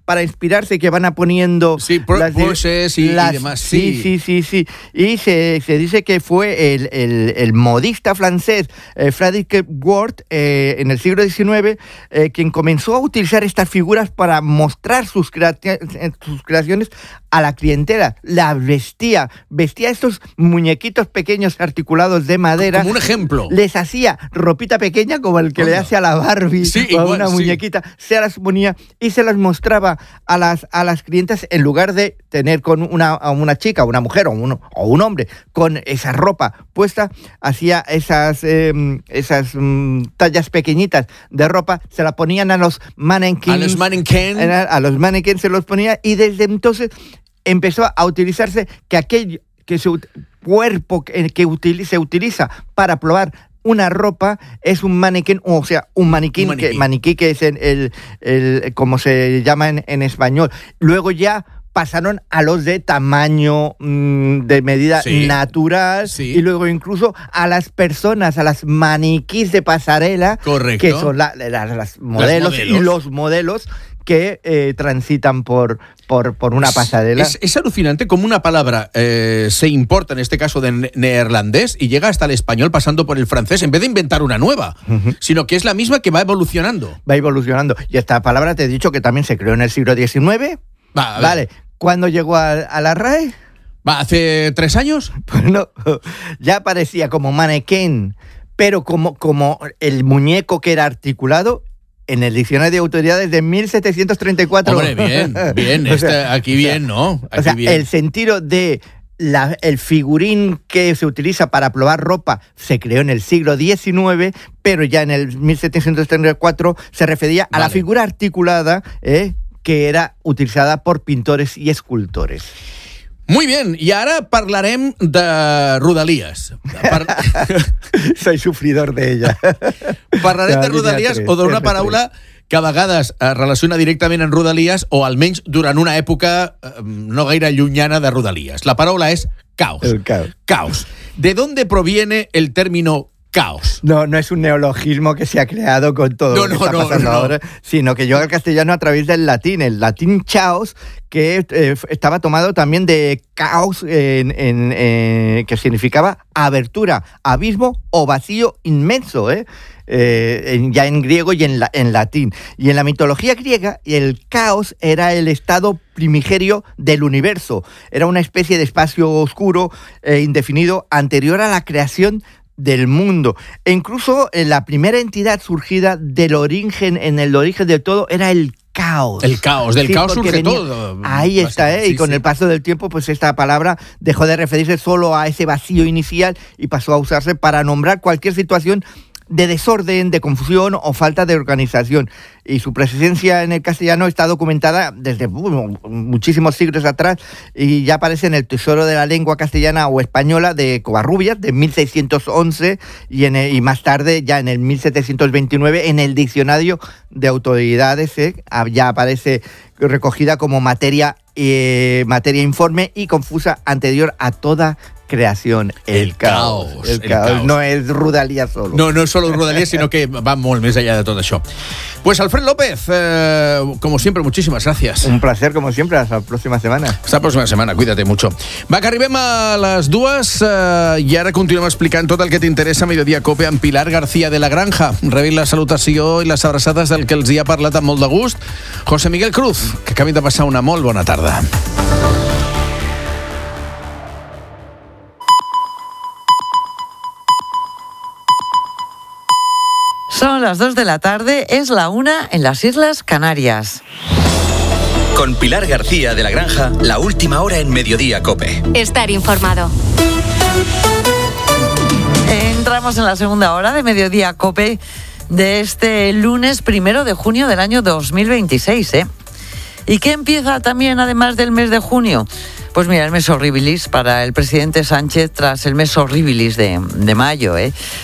para inspirarse que van a poniendo... Sí, poses y demás. Sí. Y se dice que fue el modista francés Frédéric Ward en el siglo XIX quien comenzó a utilizar estas figuras para mostrar sus creaciones a la clientela. La vestía estos muñequitos pequeños articulados de madera. Como un ejemplo. Les hacía ropita pequeña como el que le hace a la Barbie o a una muñequita. Se las ponía y se las mostraba a las clientas en lugar de tener con una chica, una mujer o un hombre con esa ropa puesta, hacía esas tallas pequeñitas de ropa, se la ponían a los mannequins. A los mannequins se los ponía y desde entonces empezó a utilizarse cuerpo que se utiliza para probar una ropa es un maniquí, o sea, un maniquí que es el como se llama en español. Luego ya pasaron a los de tamaño de medida natural y luego incluso a las personas, a las maniquís de pasarela. Correcto. Que son las modelos y los modelos que transitan por una pasarela. Es alucinante cómo una palabra se importa, en este caso de neerlandés, y llega hasta el español pasando por el francés, en vez de inventar una nueva, sino que es la misma que va evolucionando. Y esta palabra te he dicho que también se creó en el siglo XIX. Vale. ¿Cuándo llegó a la RAE? ¿Hace 3 años? Pues no, ya aparecía como mannequin, pero como el muñeco que era articulado en el diccionario de autoridades de 1734. Hombre, bien, aquí bien, ¿no? Aquí bien. El sentido de el figurín que se utiliza para probar ropa se creó en el siglo XIX, pero ya en el 1734 se refería a la figura articulada que era utilizada por pintores i escultores. Muy bien, i ara parlarem de Rodalies. Soy sufridor de ella. Parlarem de Rodalies o d'una paraula que a vegades es relaciona directament amb Rodalies o almenys durant una època no gaire llunyana de Rodalies. La paraula és caos. El caos. Caos. ¿De dónde proviene el término caos? No es un neologismo que se ha creado con todo lo que está pasando ahora, sino que llega al castellano a través del latín. El latín chaos, que estaba tomado también de caos, que significaba abertura, abismo o vacío inmenso, ya en griego y en latín. Y en la mitología griega, el caos era el estado primigenio del universo. Era una especie de espacio oscuro indefinido anterior a la creación del mundo. E incluso la primera entidad surgida del origen de todo era el caos. El caos, del caos surge todo. Ahí está, y con el paso del tiempo, pues esta palabra dejó de referirse solo a ese vacío inicial y pasó a usarse para nombrar cualquier situación de desorden, de confusión o falta de organización. Y su presencia en el castellano está documentada desde muchísimos siglos atrás y ya aparece en el Tesoro de la Lengua Castellana o Española de Covarrubias de 1611 y más tarde, ya en el 1729, en el Diccionario de Autoridades ya aparece recogida como materia informe y confusa anterior a toda creación. El caos. No es Rodalies solo. No es solo Rodalies, sino que va molt més allá de todo això. Pues Alfred López, como siempre, muchísimas gracias. Un placer, como siempre. Hasta la próxima semana. Hasta la próxima semana, cuídate mucho. Va, que arribem a les 2 i ara continuem explicant tot el que t'interessa a Mediodía Cope amb Pilar García de la Granja. Rebin la salutació i les abraçades del que els hi ha parlat amb molt de gust José Miguel Cruz, que acabin de passar una molt bona tarda. Son las 2 de la tarde, es la 1 en las Islas Canarias. Con Pilar García de la Granja, la última hora en Mediodía Cope. Estar informado. Entramos en la segunda hora de Mediodía Cope de este lunes 1 de junio del año 2026, ¿Y qué empieza también además del mes de junio? Pues mira, el mes horribilis para el presidente Sánchez tras el mes horribilis de mayo,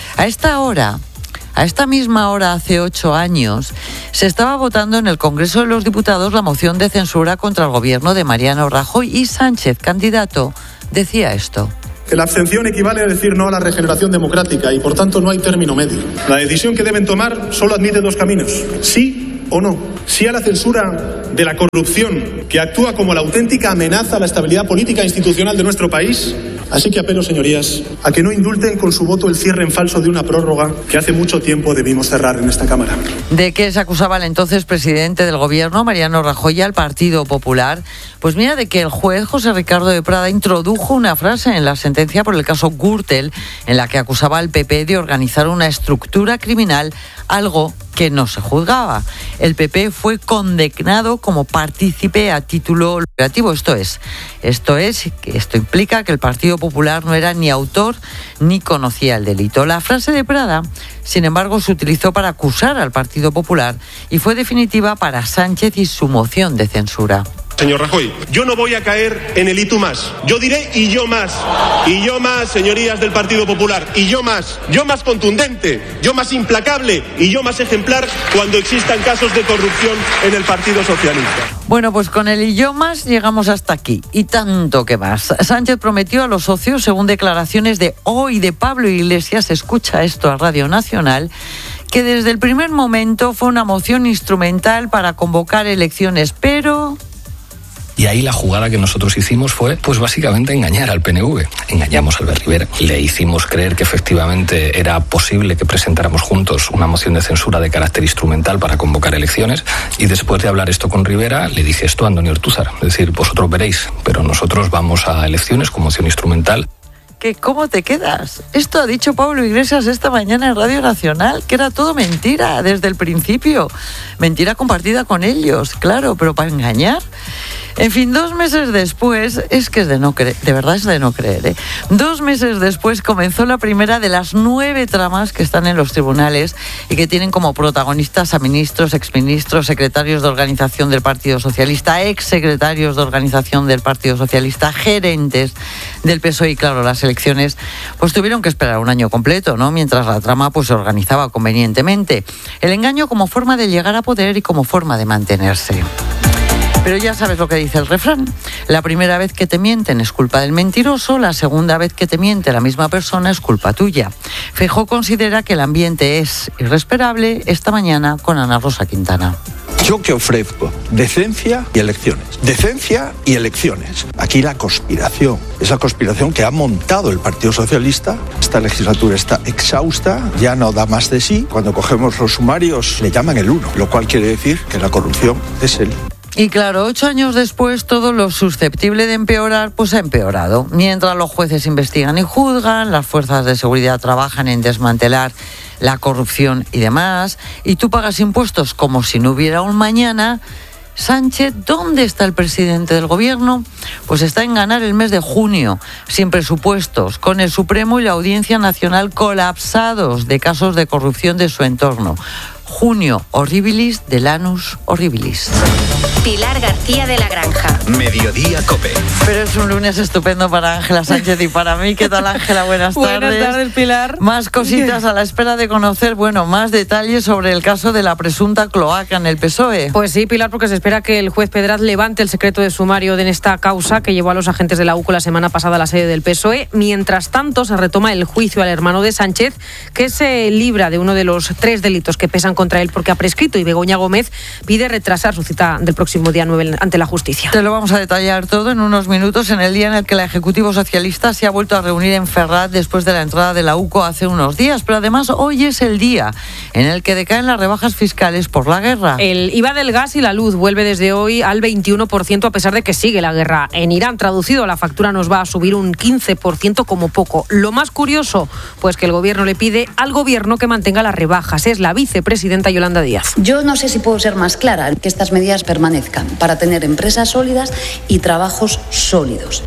A esta misma hora, hace 8 años, se estaba votando en el Congreso de los Diputados la moción de censura contra el gobierno de Mariano Rajoy y Sánchez, candidato, decía esto. La abstención equivale a decir no a la regeneración democrática y, por tanto, no hay término medio. La decisión que deben tomar solo admite 2 caminos, sí o no. Sí a la censura de la corrupción, que actúa como la auténtica amenaza a la estabilidad política e institucional de nuestro país. Así que apelo, señorías, a que no indulten con su voto el cierre en falso de una prórroga que hace mucho tiempo debimos cerrar en esta Cámara. ¿De qué se acusaba el entonces presidente del Gobierno, Mariano Rajoy, al Partido Popular? Pues mira, de que el juez José Ricardo de Prada introdujo una frase en la sentencia por el caso Gürtel, en la que acusaba al PP de organizar una estructura criminal, algo que no se juzgaba. El PP fue condenado como partícipe a título lucrativo. Esto implica que el Partido Popular no era ni autor ni conocía el delito. La frase de Prada, sin embargo, se utilizó para acusar al Partido Popular y fue definitiva para Sánchez y su moción de censura. Señor Rajoy, yo no voy a caer en el y tú más. Yo diré y yo más, señorías del Partido Popular, y yo más contundente, yo más implacable y yo más ejemplar cuando existan casos de corrupción en el Partido Socialista. Bueno, pues con el y yo más llegamos hasta aquí, y tanto que más. Sánchez prometió a los socios, según declaraciones de hoy de Pablo Iglesias, escucha esto a Radio Nacional, que desde el primer momento fue una moción instrumental para convocar elecciones, pero... Y ahí la jugada que nosotros hicimos fue, pues básicamente engañar al PNV. Engañamos a Albert Rivera. Le hicimos creer que efectivamente era posible que presentáramos juntos una moción de censura de carácter instrumental para convocar elecciones. Y después de hablar esto con Rivera, le dije esto a Antonio Ortúzar. Es decir, vosotros veréis, pero nosotros vamos a elecciones con moción instrumental. ¿Cómo te quedas? Esto ha dicho Pablo Iglesias esta mañana en Radio Nacional, que era todo mentira desde el principio. Mentira compartida con ellos, claro, pero para engañar. En fin, 2 meses después, es que es de no creer, de verdad es de no creer, ¿eh? 2 meses después comenzó la primera de las 9 tramas que están en los tribunales y que tienen como protagonistas a ministros, exministros, secretarios de organización del Partido Socialista, exsecretarios de organización del Partido Socialista, gerentes del PSOE y, claro, las elecciones pues tuvieron que esperar un año completo, ¿no? Mientras la trama pues se organizaba convenientemente. El engaño como forma de llegar a poder y como forma de mantenerse. Pero ya sabes lo que dice el refrán. La primera vez que te mienten es culpa del mentiroso, la segunda vez que te miente la misma persona es culpa tuya. Feijóo considera que el ambiente es irrespirable esta mañana con Ana Rosa Quintana. Yo que ofrezco decencia y elecciones. Decencia y elecciones. Aquí la conspiración. Esa conspiración que ha montado el Partido Socialista. Esta legislatura está exhausta, ya no da más de sí. Cuando cogemos los sumarios le llaman el 1, lo cual quiere decir que la corrupción es el... Y claro, 8 años después, todo lo susceptible de empeorar, pues ha empeorado. Mientras los jueces investigan y juzgan, las fuerzas de seguridad trabajan en desmantelar la corrupción y demás, y tú pagas impuestos como si no hubiera un mañana. Sánchez, ¿dónde está el presidente del gobierno? Pues está en ganar el mes de junio, sin presupuestos, con el Supremo y la Audiencia Nacional colapsados de casos de corrupción de su entorno. Junio horribilis del annus horribilis. Pilar García de la Granja. Mediodía COPE. Pero es un lunes estupendo para Ángela Sánchez y para mí. ¿Qué tal, Ángela? Buenas tardes. Buenas tardes, Pilar. Más cositas a la espera de conocer, más detalles sobre el caso de la presunta cloaca en el PSOE. Pues sí, Pilar, porque se espera que el juez Pedraz levante el secreto de sumario en esta causa que llevó a los agentes de la UCO la semana pasada a la sede del PSOE. Mientras tanto, se retoma el juicio al hermano de Sánchez, que se libra de uno de los 3 delitos que pesan contra él porque ha prescrito, y Begoña Gómez pide retrasar su cita del próximo día 9 ante la justicia. Te lo vamos a detallar todo en unos minutos, en el día en el que el Ejecutivo Socialista se ha vuelto a reunir en Ferraz después de la entrada de la UCO hace unos días, pero además hoy es el día en el que decaen las rebajas fiscales por la guerra. El IVA del gas y la luz vuelve desde hoy al 21% a pesar de que sigue la guerra en Irán. Traducido, la factura nos va a subir un 15% como poco. Lo más curioso, pues que el gobierno le pide al gobierno que mantenga las rebajas. Es la vicepresidenta Yolanda Díaz. Yo no sé si puedo ser más clara, que estas medidas permanezcan para tener empresas sólidas y trabajos sólidos.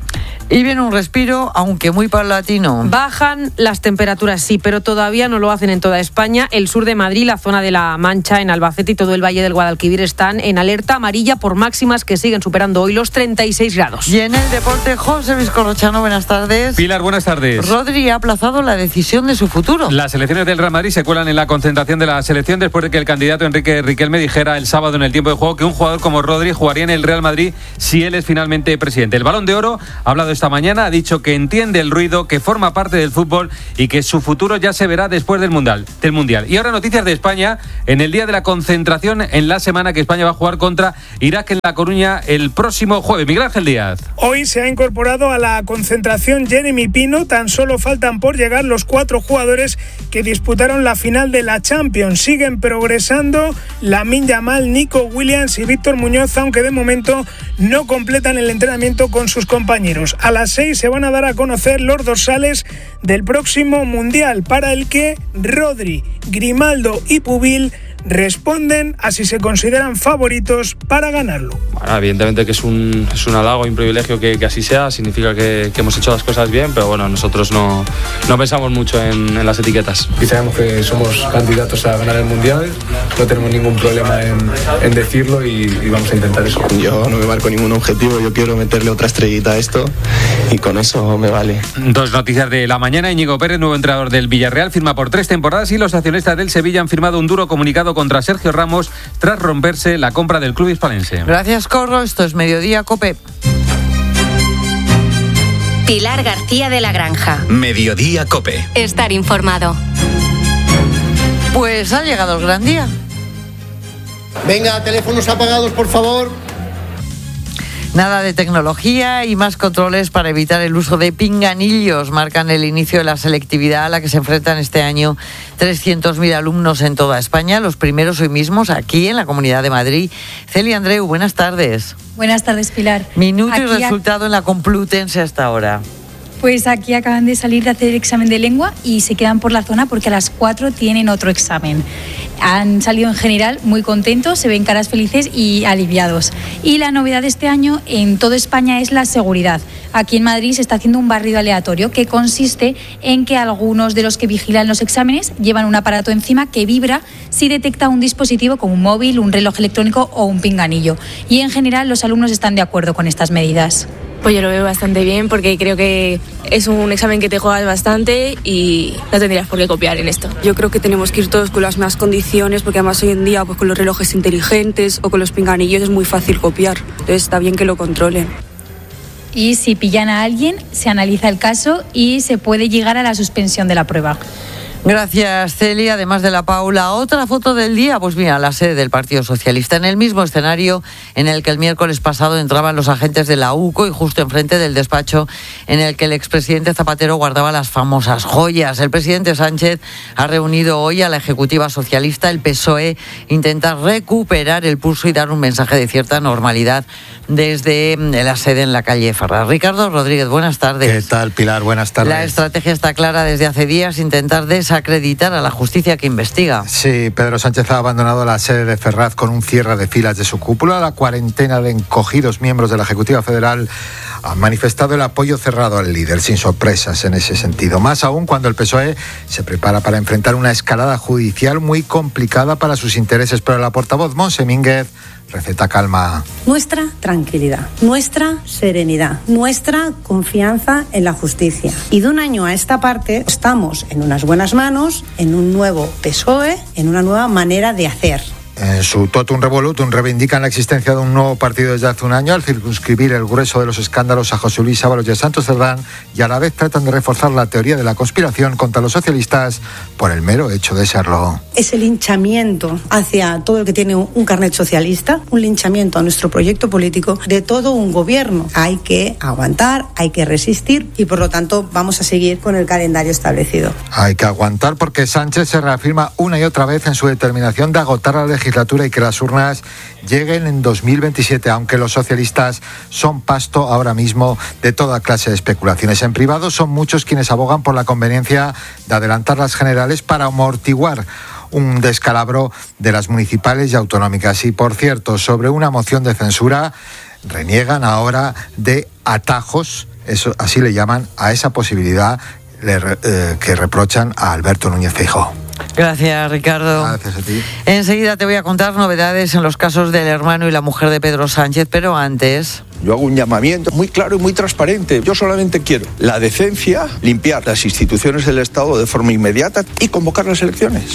Y viene un respiro, aunque muy paulatino. Bajan las temperaturas, sí, pero todavía no lo hacen en toda España. El sur de Madrid, la zona de la Mancha, en Albacete y todo el Valle del Guadalquivir están en alerta amarilla por máximas que siguen superando hoy los 36 grados. Y en el deporte, José Vizcorrochano, buenas tardes. Pilar, buenas tardes. Rodri ha aplazado la decisión de su futuro. Las selecciones del Real Madrid se cuelan en la concentración de la selección después de que el candidato Enrique Riquelme dijera el sábado en el tiempo de juego que un jugador como Rodri jugaría en el Real Madrid si él es finalmente presidente. El Balón de Oro ha hablado esta esta mañana, ha dicho que entiende el ruido, que forma parte del fútbol y que su futuro ya se verá después del Mundial. Y ahora noticias de España, en el día de la concentración, en la semana que España va a jugar contra Irak en La Coruña el próximo jueves. Miguel Ángel Díaz. Hoy se ha incorporado a la concentración Jeremy Pino. Tan solo faltan por llegar los 4 jugadores que disputaron la final de la Champions. Siguen progresando Lamine Yamal, Nico Williams y Víctor Muñoz, aunque de momento no completan el entrenamiento con sus compañeros. A las 6 se van a dar a conocer los dorsales del próximo Mundial, para el que Rodri, Grimaldo y Pubil responden a si se consideran favoritos para ganarlo. Bueno, evidentemente que es un halago y un privilegio que así sea, significa que hemos hecho las cosas bien, pero bueno, nosotros no pensamos mucho en las etiquetas. Y sabemos que somos candidatos a ganar el Mundial, no tenemos ningún problema en decirlo y vamos a intentar eso. Yo no me marco ningún objetivo, yo quiero meterle otra estrellita a esto y con eso me vale. 2 noticias de la mañana. Íñigo Pérez, nuevo entrenador del Villarreal, firma por 3 temporadas y los accionistas del Sevilla han firmado un duro comunicado contra Sergio Ramos tras romperse la compra del club hispalense. Gracias, Corro. Esto es Mediodía Cope. Pilar García de la Granja. Mediodía Cope. Estar informado. Pues ha llegado el gran día. Venga, teléfonos apagados, por favor. Nada de tecnología y más controles para evitar el uso de pinganillos. Marcan el inicio de la selectividad a la que se enfrentan este año 300.000 alumnos en toda España. Los primeros hoy mismos aquí en la Comunidad de Madrid. Celia Andreu, buenas tardes. Buenas tardes, Pilar. Minuto y resultado en la Complutense hasta ahora. Pues aquí acaban de salir de hacer el examen de lengua y se quedan por la zona porque a las 4 tienen otro examen. Han salido en general muy contentos, se ven caras felices y aliviados. Y la novedad de este año en toda España es la seguridad. Aquí en Madrid se está haciendo un barrido aleatorio que consiste en que algunos de los que vigilan los exámenes llevan un aparato encima que vibra si detecta un dispositivo como un móvil, un reloj electrónico o un pinganillo. Y en general los alumnos están de acuerdo con estas medidas. Pues yo lo veo bastante bien porque creo que es un examen que te juegas bastante y no tendrías por qué copiar en esto. Yo creo que tenemos que ir todos con las mismas condiciones porque además hoy en día pues con los relojes inteligentes o con los pinganillos es muy fácil copiar. Entonces está bien que lo controlen. Y si pillan a alguien, se analiza el caso y se puede llegar a la suspensión de la prueba. Gracias, Celia. Además de la Paula, otra foto del día, pues mira, la sede del Partido Socialista, en el mismo escenario en el que el miércoles pasado entraban los agentes de la UCO y justo enfrente del despacho en el que el expresidente Zapatero guardaba las famosas joyas. El presidente Sánchez ha reunido hoy a la ejecutiva socialista. El PSOE intenta recuperar el pulso y dar un mensaje de cierta normalidad desde la sede en la calle Ferraz. Ricardo Rodríguez, buenas tardes. ¿Qué tal, Pilar? Buenas tardes. La estrategia está clara desde hace días, intentar desacreditar a la justicia que investiga. Sí, Pedro Sánchez ha abandonado la sede de Ferraz con un cierre de filas de su cúpula. La cuarentena de encogidos miembros de la Ejecutiva Federal han manifestado el apoyo cerrado al líder, sin sorpresas en ese sentido. Más aún cuando el PSOE se prepara para enfrentar una escalada judicial muy complicada para sus intereses. Pero la portavoz Montse Mínguez receta calma. Nuestra tranquilidad, nuestra serenidad, nuestra confianza en la justicia. Y de un año a esta parte estamos en unas buenas manos, en un nuevo PSOE, en una nueva manera de hacer. En su totum revolutum reivindican la existencia de un nuevo partido desde hace un año al circunscribir el grueso de los escándalos a José Luis Ábalos y a Santos Cerdán, y a la vez tratan de reforzar la teoría de la conspiración contra los socialistas por el mero hecho de serlo. Es el linchamiento hacia todo el que tiene un carnet socialista, un linchamiento a nuestro proyecto político de todo un gobierno. Hay que aguantar, hay que resistir y por lo tanto vamos a seguir con el calendario establecido. Hay que aguantar porque Sánchez se reafirma una y otra vez en su determinación de agotar la legislatura y que las urnas lleguen en 2027, aunque los socialistas son pasto ahora mismo de toda clase de especulaciones. En privado son muchos quienes abogan por la conveniencia de adelantar las generales para amortiguar un descalabro de las municipales y autonómicas. Y por cierto, sobre una moción de censura, reniegan ahora de atajos, eso así le llaman a esa posibilidad que reprochan a Alberto Núñez Feijóo. Gracias, Ricardo. Gracias a ti. Enseguida te voy a contar novedades en los casos del hermano y la mujer de Pedro Sánchez, pero antes... Yo hago un llamamiento muy claro y muy transparente. Yo solamente quiero la decencia, limpiar las instituciones del Estado de forma inmediata y convocar las elecciones.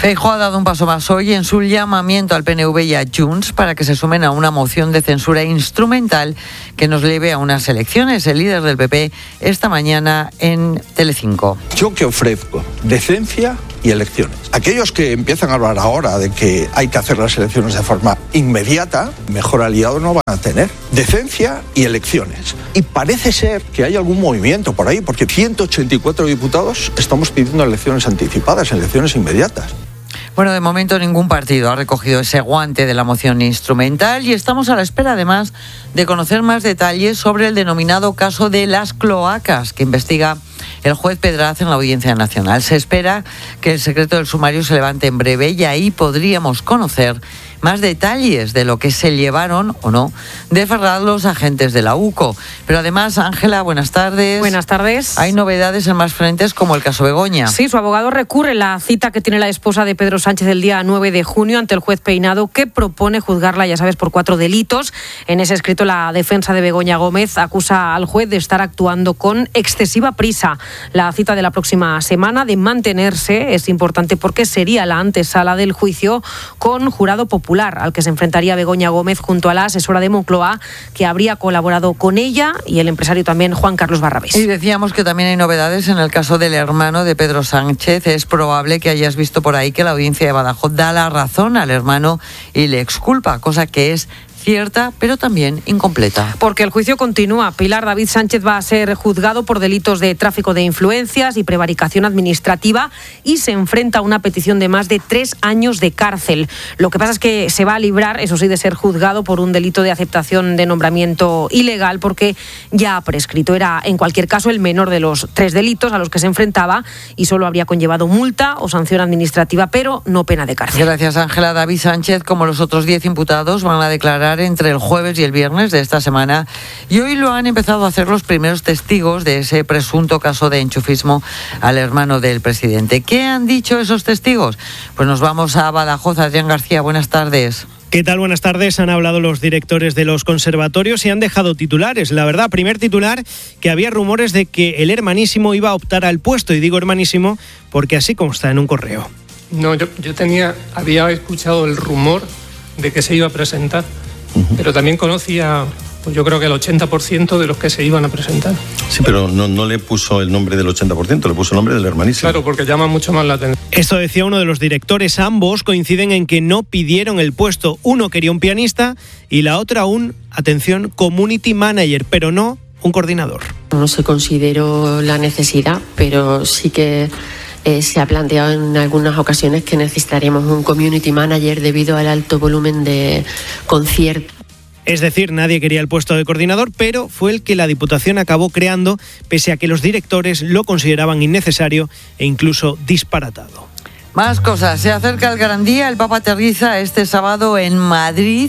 Feijóo ha dado un paso más hoy en su llamamiento al PNV y a Junts para que se sumen a una moción de censura instrumental que nos lleve a unas elecciones. El líder del PP esta mañana en Telecinco. Yo que ofrezco decencia y elecciones. Aquellos que empiezan a hablar ahora de que hay que hacer las elecciones de forma inmediata, mejor aliado no van a tener. Decencia y elecciones. Y parece ser que hay algún movimiento por ahí, porque 184 diputados estamos pidiendo elecciones anticipadas, elecciones inmediatas. Bueno, de momento ningún partido ha recogido ese guante de la moción instrumental y estamos a la espera, además, de conocer más detalles sobre el denominado caso de las cloacas que investiga el juez Pedraz en la Audiencia Nacional. Se espera que el secreto del sumario se levante en breve y ahí podríamos conocer más detalles de lo que se llevaron o no de Ferraz los agentes de la UCO. Pero además, Ángela, buenas tardes. Buenas tardes. Hay novedades en más frentes como el caso Begoña. Sí, su abogado recurre la cita que tiene la esposa de Pedro Sánchez el día 9 de junio ante el juez Peinado, que propone juzgarla, ya sabes, por 4 delitos. En ese escrito, la defensa de Begoña Gómez acusa al juez de estar actuando con excesiva prisa. La cita de la próxima semana de mantenerse es importante porque sería la antesala del juicio con jurado popular al que se enfrentaría Begoña Gómez junto a la asesora de Moncloa, que habría colaborado con ella, y el empresario también Juan Carlos Barrabés. Y decíamos que también hay novedades en el caso del hermano de Pedro Sánchez. Es probable que hayas visto por ahí que la audiencia de Badajoz da la razón al hermano y le exculpa, cosa que es cierta, pero también incompleta. Porque el juicio continúa. Pilar, David Sánchez va a ser juzgado por delitos de tráfico de influencias y prevaricación administrativa y se enfrenta a una petición de más de 3 años de cárcel. Lo que pasa es que se va a librar, eso sí, de ser juzgado por un delito de aceptación de nombramiento ilegal porque ya ha prescrito. Era, en cualquier caso, el menor de los 3 delitos a los que se enfrentaba y solo habría conllevado multa o sanción administrativa, pero no pena de cárcel. Gracias, Ángela. David Sánchez, como los otros 10 imputados, van a declarar entre el jueves y el viernes de esta semana y hoy lo han empezado a hacer los primeros testigos de ese presunto caso de enchufismo al hermano del presidente. ¿Qué han dicho esos testigos? Pues nos vamos a Badajoz. Adrián García, buenas tardes. ¿Qué tal? Buenas tardes. Han hablado los directores de los conservatorios y han dejado titulares. La verdad, primer titular, que había rumores de que el hermanísimo iba a optar al puesto. Y digo hermanísimo porque así consta en un correo. No, yo había escuchado el rumor de que se iba a presentar. Pero también conocía, pues yo creo que el 80% de los que se iban a presentar. Sí, pero no le puso el nombre del 80%, le puso el nombre del hermanísimo. Claro, porque llama mucho más la atención. Esto decía uno de los directores. Ambos coinciden en que no pidieron el puesto. Uno quería un pianista y la otra un, atención, community manager, pero no un coordinador. No se consideró la necesidad, pero sí que se ha planteado en algunas ocasiones que necesitaríamos un community manager debido al alto volumen de conciertos. Es decir, nadie quería el puesto de coordinador, pero fue el que la Diputación acabó creando, pese a que los directores lo consideraban innecesario e incluso disparatado. Más cosas. Se acerca el Gran Día. El Papa aterriza este sábado en Madrid.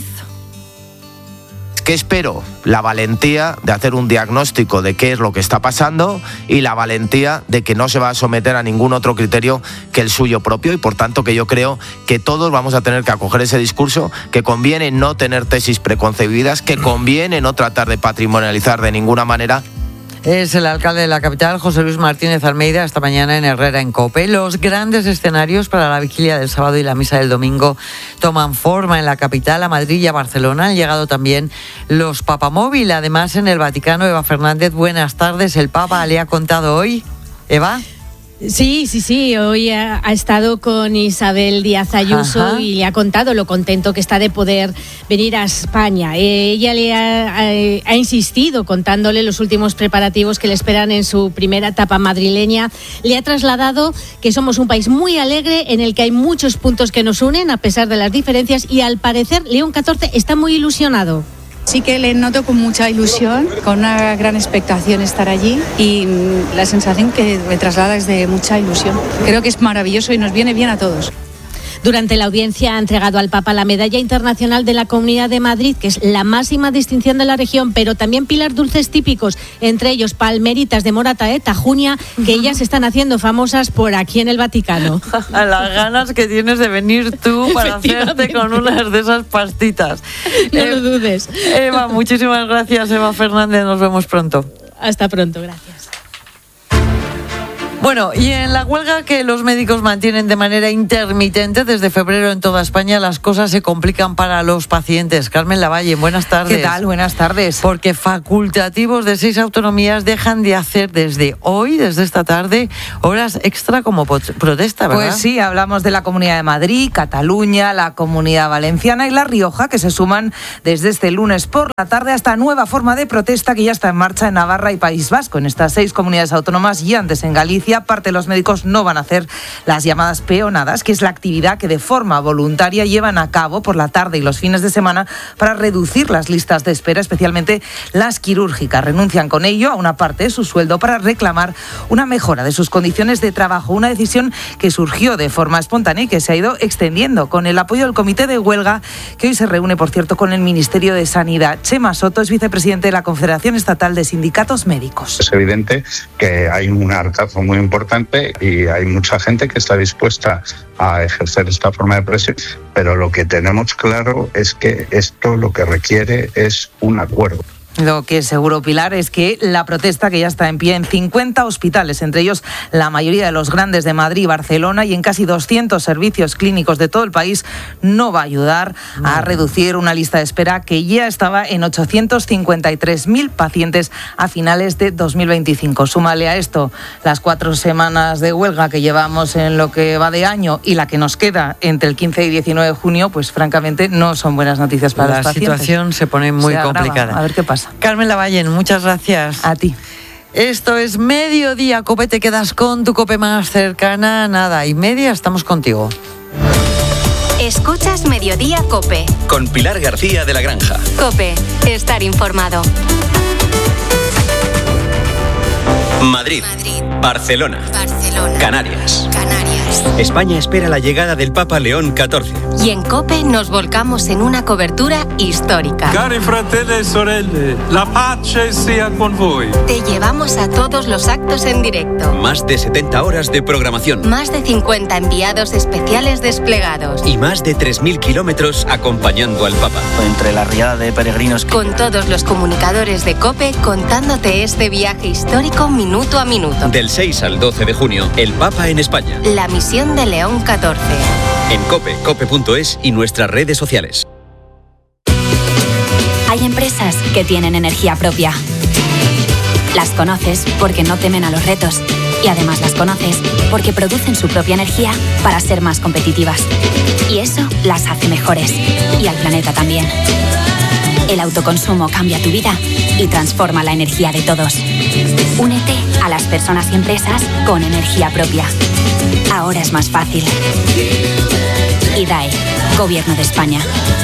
¿Qué espero? La valentía de hacer un diagnóstico de qué es lo que está pasando y la valentía de que no se va a someter a ningún otro criterio que el suyo propio y por tanto que yo creo que todos vamos a tener que acoger ese discurso, que conviene no tener tesis preconcebidas, que conviene no tratar de patrimonializar de ninguna manera. Es el alcalde de la capital, José Luis Martínez Almeida, esta mañana en Herrera, en COPE. Los grandes escenarios para la vigilia del sábado y la misa del domingo toman forma en la capital, a Madrid y a Barcelona. Han llegado también los papamóvil. Además, en el Vaticano, Eva Fernández, buenas tardes. El Papa le ha contado hoy. ¿Eva? Sí. Hoy ha estado con Isabel Díaz Ayuso y le ha contado lo contento que está de poder venir a España. Ella le ha insistido contándole los últimos preparativos que le esperan en su primera etapa madrileña. Le ha trasladado que somos un país muy alegre en el que hay muchos puntos que nos unen a pesar de las diferencias y al parecer León XIV está muy ilusionado. Sí que le noto con mucha ilusión, con una gran expectación estar allí y la sensación que me traslada es de mucha ilusión. Creo que es maravilloso y nos viene bien a todos. Durante la audiencia ha entregado al Papa la Medalla Internacional de la Comunidad de Madrid, que es la máxima distinción de la región, pero también pilar dulces típicos, entre ellos palmeritas de Morata de Tajuña, que ellas están haciendo famosas por aquí en el Vaticano. A las ganas que tienes de venir tú para hacerte con unas de esas pastitas. No lo dudes. Eva, muchísimas gracias, Eva Fernández, nos vemos pronto. Hasta pronto, gracias. Bueno, y en la huelga que los médicos mantienen de manera intermitente desde febrero en toda España, las cosas se complican para los pacientes. Carmen Lavalle, buenas tardes. ¿Qué tal? Buenas tardes. Porque facultativos de 6 autonomías dejan de hacer desde hoy, desde esta tarde, horas extra como protesta, ¿verdad? Pues sí, hablamos de la Comunidad de Madrid, Cataluña, la Comunidad Valenciana y La Rioja, que se suman desde este lunes por la tarde a esta nueva forma de protesta que ya está en marcha en Navarra y País Vasco. En estas 6 comunidades autónomas y antes en Galicia, parte de los médicos no van a hacer las llamadas peonadas, que es la actividad que de forma voluntaria llevan a cabo por la tarde y los fines de semana para reducir las listas de espera, especialmente las quirúrgicas. Renuncian con ello a una parte de su sueldo para reclamar una mejora de sus condiciones de trabajo, una decisión que surgió de forma espontánea y que se ha ido extendiendo con el apoyo del Comité de Huelga, que hoy se reúne, por cierto, con el Ministerio de Sanidad. Chema Soto es vicepresidente de la Confederación Estatal de Sindicatos Médicos. Es evidente que hay un hartazgo muy importante y hay mucha gente que está dispuesta a ejercer esta forma de presión, pero lo que tenemos claro es que esto lo que requiere es un acuerdo. Lo que es seguro, Pilar, es que la protesta, que ya está en pie en 50 hospitales, entre ellos la mayoría de los grandes de Madrid y Barcelona, y en casi 200 servicios clínicos de todo el país, no va a ayudar a reducir una lista de espera que ya estaba en 853.000 pacientes a finales de 2025. Súmale a esto las 4 semanas de huelga que llevamos en lo que va de año y la que nos queda entre el 15 y 19 de junio, pues francamente no son buenas noticias para los pacientes. La situación se pone muy complicada. A ver qué pasa. Carmen Lavalle, muchas gracias. A ti. Esto es Mediodía Cope, te quedas con tu Cope más cercana, 1:30, estamos contigo. Escuchas Mediodía Cope. Con Pilar García de la Granja. Cope, estar informado. Madrid. Barcelona. Canarias. España espera la llegada del Papa León XIV. Y en COPE nos volcamos en una cobertura histórica. Cari fratelli e sorelle, la pace sia con voi. Te llevamos a todos los actos en directo. Más de 70 horas de programación. Más de 50 enviados especiales desplegados. Y más de 3.000 kilómetros acompañando al Papa. Entre la riada de peregrinos. Con todos los comunicadores de COPE contándote este viaje histórico minuto a minuto. Del 6 al 12 de junio, el Papa en España. La misión de León XIV. En COPE, cope.es y nuestras redes sociales. Hay empresas que tienen energía propia. Las conoces porque no temen a los retos. Y además las conoces porque producen su propia energía para ser más competitivas. Y eso las hace mejores. Y al planeta también. El autoconsumo cambia tu vida y transforma la energía de todos. Únete a las personas y empresas con energía propia. Ahora es más fácil. IDAE, Gobierno de España.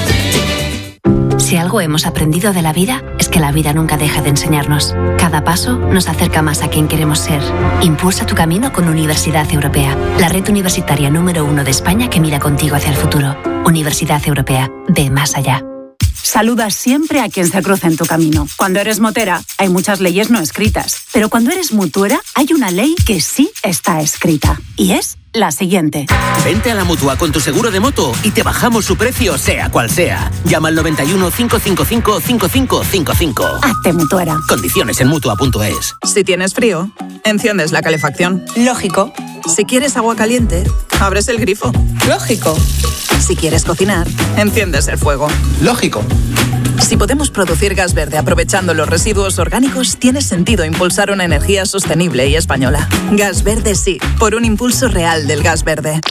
Si algo hemos aprendido de la vida, es que la vida nunca deja de enseñarnos. Cada paso nos acerca más a quien queremos ser. Impulsa tu camino con Universidad Europea, la red universitaria número 1 de España que mira contigo hacia el futuro. Universidad Europea, ve más allá. Saluda siempre a quien se cruza en tu camino. Cuando eres motera, hay muchas leyes no escritas. Pero cuando eres mutuera, hay una ley que sí está escrita. Y es la siguiente. Vente a la Mutua con tu seguro de moto y te bajamos su precio, sea cual sea. Llama al 91 555 5555. Hazte mutuera. Condiciones en Mutua.es. Si tienes frío, enciendes la calefacción. Lógico. Si quieres agua caliente, abres el grifo. Lógico. Si quieres cocinar, enciendes el fuego. Lógico. Si podemos producir gas verde aprovechando los residuos orgánicos, tiene sentido impulsar una energía sostenible y española. Gas verde sí, por un impulso real del gas verde.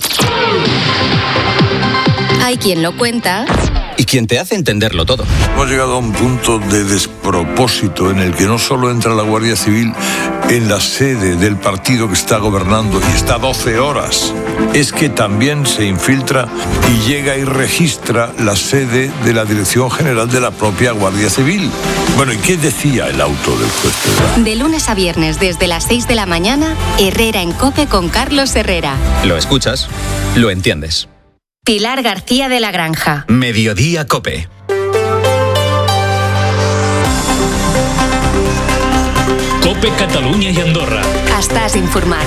Hay quien lo cuenta y quien te hace entenderlo todo. Hemos llegado a un punto de despropósito en el que no solo entra la Guardia Civil en la sede del partido que está gobernando y está 12 horas, es que también se infiltra y llega y registra la sede de la Dirección General de la propia Guardia Civil. Bueno, ¿y qué decía el auto del juez Pedraz? De lunes a viernes desde las 6 de la mañana, Herrera en COPE con Carlos Herrera. Lo escuchas, lo entiendes. Pilar García de la Granja. Mediodía Cope. Cope Catalunya i Andorra. Estàs informat.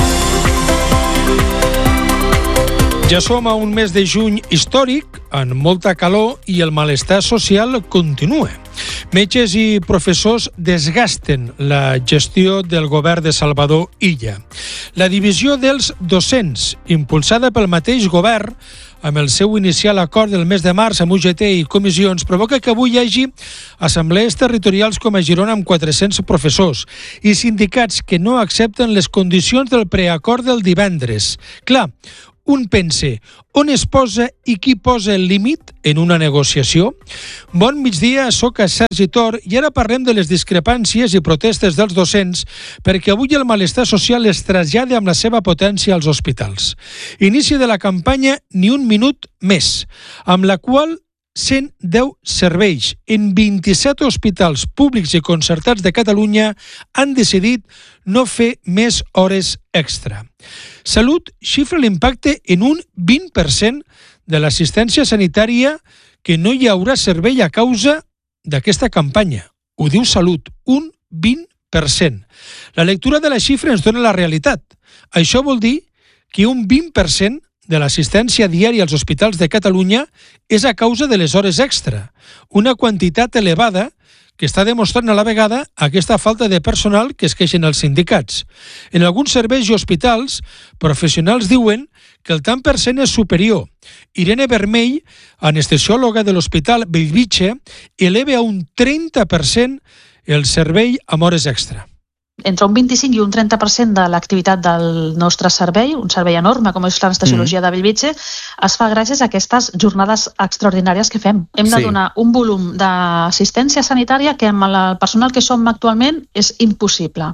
Ja som a un mes de juny històric, amb molta calor i el malestar social continua. Metges i professors desgasten la gestió del govern de Salvador Illa. La divisió dels docents, impulsada pel mateix govern, amb el seu inicial acord del mes de març amb UGT i comissions, provoca que avui hi hagi assemblees territorials com a Girona amb 400 professors i sindicats que no accepten les condicions del preacord del divendres. Clar, un pense, on es posa i qui posa el límit en una negociació? Bon migdia, soc a Sergi Tor i ara parlem de les discrepàncies i protestes dels docents perquè avui el malestar social es trasllada amb la seva potència als hospitals. Inici de la campanya Ni un minut més, amb la qual 110 serveis en 27 hospitals públics i concertats de Catalunya han decidit no fer més hores extra. Salut xifra l'impacte en un 20% de l'assistència sanitària que no hi haurà servei a causa d'aquesta campanya. Ho diu Salut, un 20%. La lectura de la xifra ens dona la realitat. Això vol dir que un 20% de l'assistència diària als hospitals de Catalunya és a causa de les hores extra, una quantitat elevada que està demostrant a la vegada aquesta falta de personal que es queixen els sindicats. En alguns serveis i hospitals, professionals diuen que el tant per cent és superior. Irene Vermell, anestesiòloga de l'Hospital Bellvitge, eleva a un 30% el servei amb hores extra. Entre un 25 i un 30% de l'activitat del nostre servei, un servei enorme com és l'anestesiologia de Bellvitge, es fa gràcies a aquestes jornades extraordinàries que fem. Hem de donar un volum d'assistència sanitària que amb el personal que som actualment és impossible.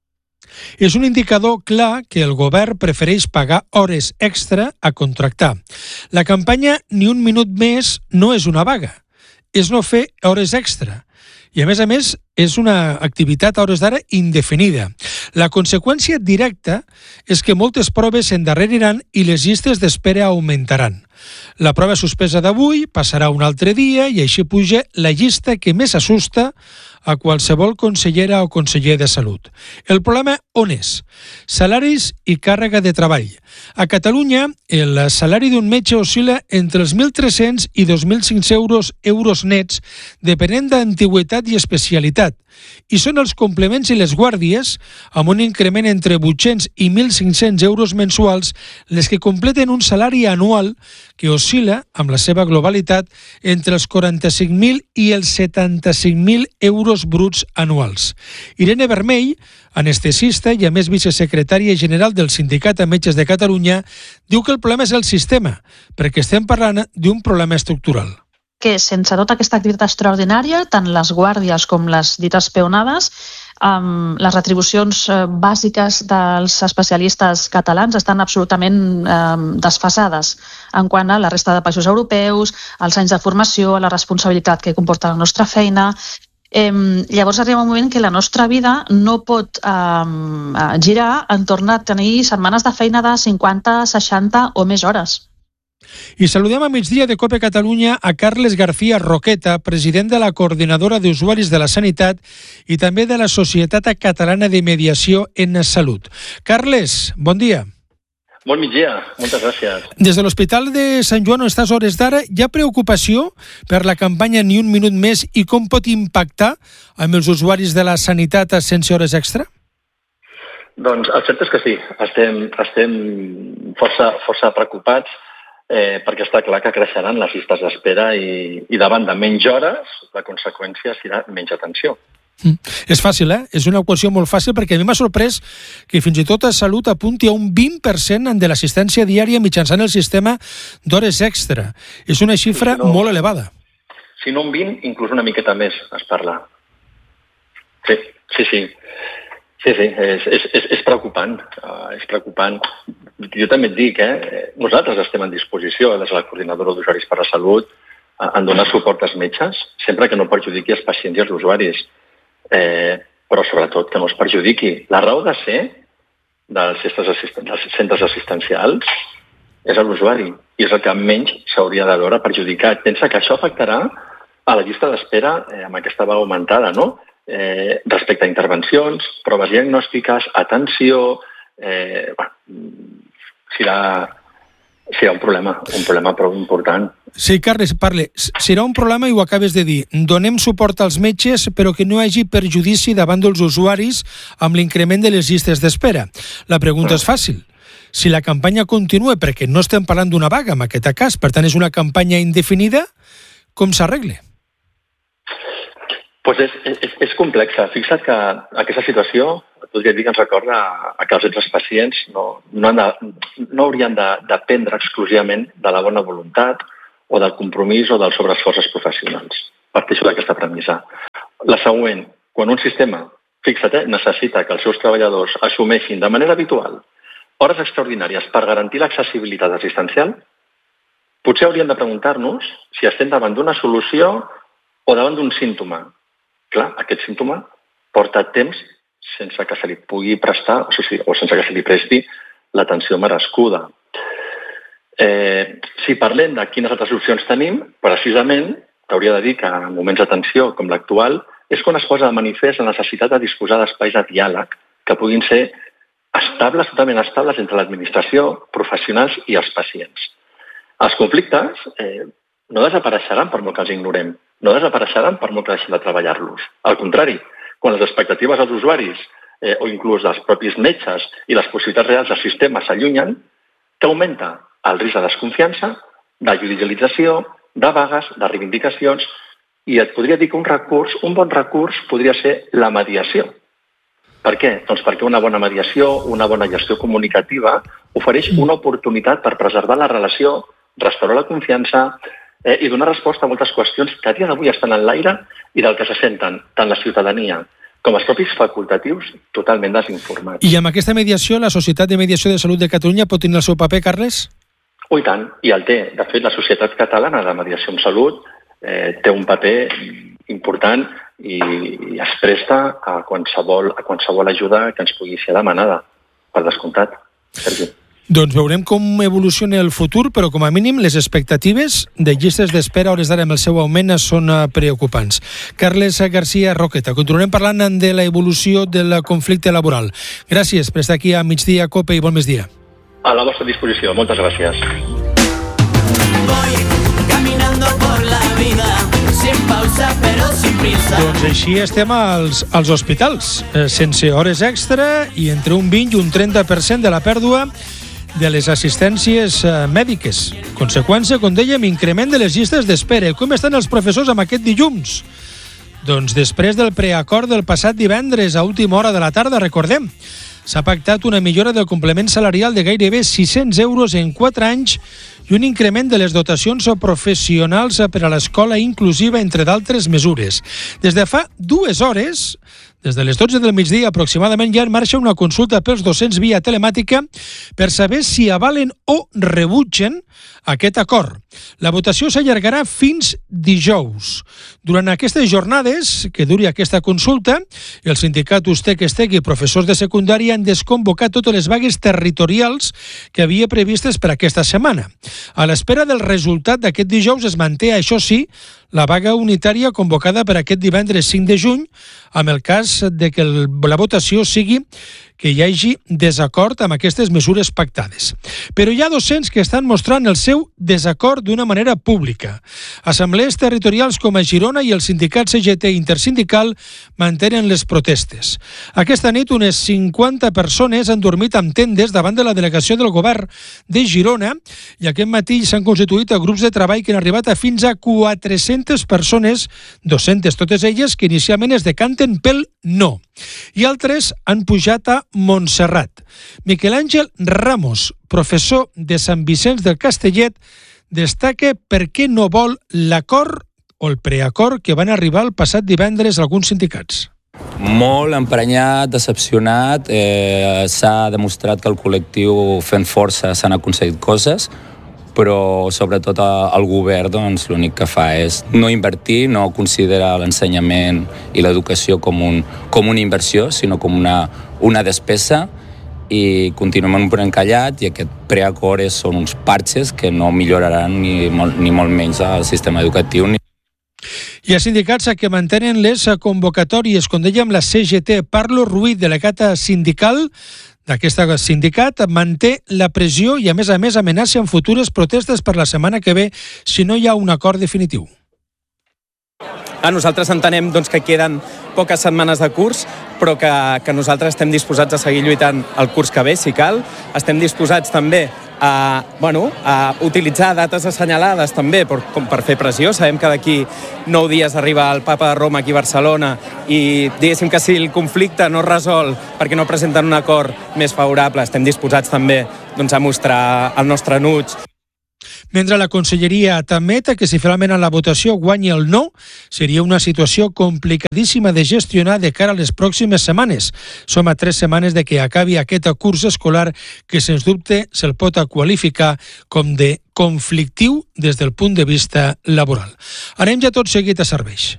És un indicador clar que el govern prefereix pagar hores extra a contractar. La campanya Ni un minut més no és una vaga, és no fer hores extra. I, a més, és una activitat a hores d'ara indefinida. La conseqüència directa és que moltes proves s'endarreriran i les llistes d'espera augmentaran. La prova suspesa d'avui passarà un altre dia i així puja la llista que més assusta a qualsevol consellera o conseller de Salut. El problema on és? Salaris i càrrega de treball. A Catalunya, el salari d'un metge oscil·la entre els 1.300 i 2.500 euros nets, depenent d'antiguitat i especialitat. I són els complements i les guàrdies, amb un increment entre 800 i 1.500 euros mensuals, les que completen un salari anual que oscil·la, amb la seva globalitat, entre els 45.000 i els 75.000 euros bruts anuals. Irene Vermell, anestesista i a més vicesecretària general del Sindicat de Metges de Catalunya, diu que el problema és el sistema, perquè estem parlant d'un problema estructural. Que sense tota aquesta activitat extraordinària, tant les guàrdies com les dites peonades, les retribucions bàsiques dels especialistes catalans estan absolutament desfasades en quant a la resta de països europeus, als anys de formació, a la responsabilitat que comporta la nostra feina. Llavors arriba un moment que la nostra vida no pot girar entorn a tenir setmanes de feina de 50, 60 o més hores. I saludem a migdia de COPE Catalunya a Carles García Roqueta, president de la Coordinadora d'Usuaris de la Sanitat i també de la Societat Catalana de Mediació en Salut. Carles, bon dia. Bon migdia, moltes gràcies. Des de l'Hospital de Sant Joan, on estàs hores d'ara, hi ha preocupació per la campanya Ni un minut més i com pot impactar amb els usuaris de la sanitat sense hores extra? Doncs el cert és que sí, estem força preocupats perquè està clar que creixeran les llistes d'espera i davant de menys hores la conseqüència serà menys atenció. És fàcil, És una equació molt fàcil perquè a mi m'ha sorprès que fins i tot a Salut apunti a un 20% de l'assistència diària mitjançant el sistema d'hores extra. És una xifra molt elevada. Si no un 20, inclús una miqueta més es parla. Sí, és preocupant. És preocupant. Jo també et dic, nosaltres estem en disposició des de la Coordinadora d'Usuaris per la Salut en donar suport als metges, sempre que no perjudiqui els pacients i els usuaris, però sobretot que no es perjudiqui. La raó de ser dels centres assistencials és l'usuari i és el que menys s'hauria de veure perjudicat. Pensa que això afectarà a la llista d'espera amb aquesta vaga augmentada, no? Respecte a intervencions, proves diagnòstiques, atenció, serà serà un problema prou important. Sí, Carles, serà un problema i ho acabes de dir. Donem suport als metges, però que no hi hagi perjudici davant dels usuaris amb l'increment de les llistes d'espera. La pregunta és fàcil. Si la campanya continua, perquè no estem parlant d'una vaga en aquest cas, per tant és una campanya indefinida, com s'arregla? Pues és complexa. Fixa't que aquesta situació, podria dir que ens recorda que els altres pacients no haurien de dependre exclusivament de la bona voluntat o del compromís o dels sobreesforços professionals. Parteixo d'aquesta premissa. La següent, quan un sistema, fixa't, necessita que els seus treballadors assumeixin de manera habitual hores extraordinàries per garantir l'accessibilitat assistencial, potser hauríem de preguntar-nos si estem davant d'una solució o davant d'un símptoma. Clar, aquest símptoma porta temps sense que se li pugui prestar o sense que se li presti l'atenció merescuda. Si parlem de quines altres opcions tenim, precisament t'hauria de dir que en moments de tensió com l'actual és quan es posa de manifest la necessitat de disposar d'espais de diàleg que puguin ser estables, totalment estables entre l'administració, professionals i els pacients. Els conflictes no desapareixeran per molt que els ignorem, no desapareixeran per molt que deixem de treballar-los. Al contrari, quan les expectatives dels usuaris o inclús dels propis metges i les possibilitats reals del sistema s'allunyen, que augmenta el risc de desconfiança, de judicialització, de vagues, de reivindicacions, i et podria dir que un bon recurs podria ser la mediació. Per què? Doncs perquè una bona mediació, una bona gestió comunicativa ofereix una oportunitat per preservar la relació, restaurar la confiança i donar resposta a moltes qüestions que a dia d'avui estan en l'aire i del que se senten tant la ciutadania com els propis facultatius totalment desinformats. I amb aquesta mediació, la Societat de Mediació de Salut de Catalunya pot tenir el seu paper, Carles? I tant, i el té. De fet, la Societat Catalana de Mediació en Salut té un paper important i es presta a qualsevol ajuda que ens pugui ser demanada, per descomptat, Sergi. Doncs veurem com evoluciona el futur, però com a mínim les expectatives de llistes d'espera a hores d'ara amb el seu augment són preocupants. Carles García Roqueta, continuarem parlant de l'evolució del conflicte laboral. Gràcies per estar aquí a Migdia Cope i bon migdia. A la vostra disposició, moltes gràcies. Doncs així estem als hospitals, sense hores extra i entre un 20 i un 30% de la pèrdua de les assistències mèdiques. Conseqüència, com dèiem, increment de les llistes d'espera. Com estan els professors amb aquest dilluns? Doncs després del preacord del passat divendres a última hora de la tarda, recordem, s'ha pactat una millora del complement salarial de gairebé 600 euros en 4 anys i un increment de les dotacions professionals per a l'escola inclusiva, entre d'altres mesures. Des de fa 2 hores, des de les 12 del migdia aproximadament, ja en marxa una consulta pels docents via telemàtica per saber si avalen o rebutgen aquest acord. La votació s'allargarà fins dijous. Durant aquestes jornades que duri aquesta consulta, el sindicat Ustec-Estec i professors de secundària han desconvocat totes les vagues territorials que havia previstes per aquesta setmana. A l'espera del resultat d'aquest dijous es manté, això sí, la vaga unitària convocada per aquest divendres 5 de juny, amb el cas de que la votació sigui que hi hagi desacord amb aquestes mesures pactades. Però hi ha docents que estan mostrant el seu desacord d'una manera pública. Assemblees territorials com a Girona i el sindicat CGT Intersindical mantenen les protestes. Aquesta nit unes 50 persones han dormit amb tendes davant de la delegació del govern de Girona i aquest matí s'han constituït grups de treball que han arribat a fins a 400 persones, 200 totes elles, que inicialment es decanten pel no. I altres han pujat a Montserrat. Miquel Àngel Ramos, professor de Sant Vicenç del Castellet, destaca per què no vol l'acord o el preacord que van arribar el passat divendres alguns sindicats. Molt emprenyat, decepcionat, s'ha demostrat que el col·lectiu fent força s'han aconseguit coses, però sobretot el govern doncs, l'únic que fa és no invertir, no considerar l'ensenyament i l'educació com una inversió, sinó com una despesa, i continuem en un punt encallat i aquest preacord són uns parxes que no milloraran ni molt menys el sistema educatiu. Hi ha sindicats que mantenen les convocatòries, com dèiem la CGT. Parlo Ruiz, delegata sindical d'aquest sindicat manté la pressió i, a més, amenaça amb futures protestes per la setmana que ve si no hi ha un acord definitiu. Nosaltres entenem que queden poques setmanes de curs, però que nosaltres estem disposats a seguir lluitant el curs que ve, si cal. Estem disposats també a utilitzar dates assenyalades també per fer pressió. Sabem que d'aquí 9 dies arriba el papa de Roma aquí a Barcelona i diguéssim que si el conflicte no es resol perquè no presenten un acord més favorable, estem disposats també a mostrar el nostre enuig. Mentre la Conselleria admet que si finalment en la votació guanyi el no, seria una situació complicadíssima de gestionar de cara a les pròximes setmanes. Som a 3 setmanes de que acabi aquest curs escolar que, sens dubte, se'l pot qualificar com de conflictiu des del punt de vista laboral. Anem ja tot seguit a serveis.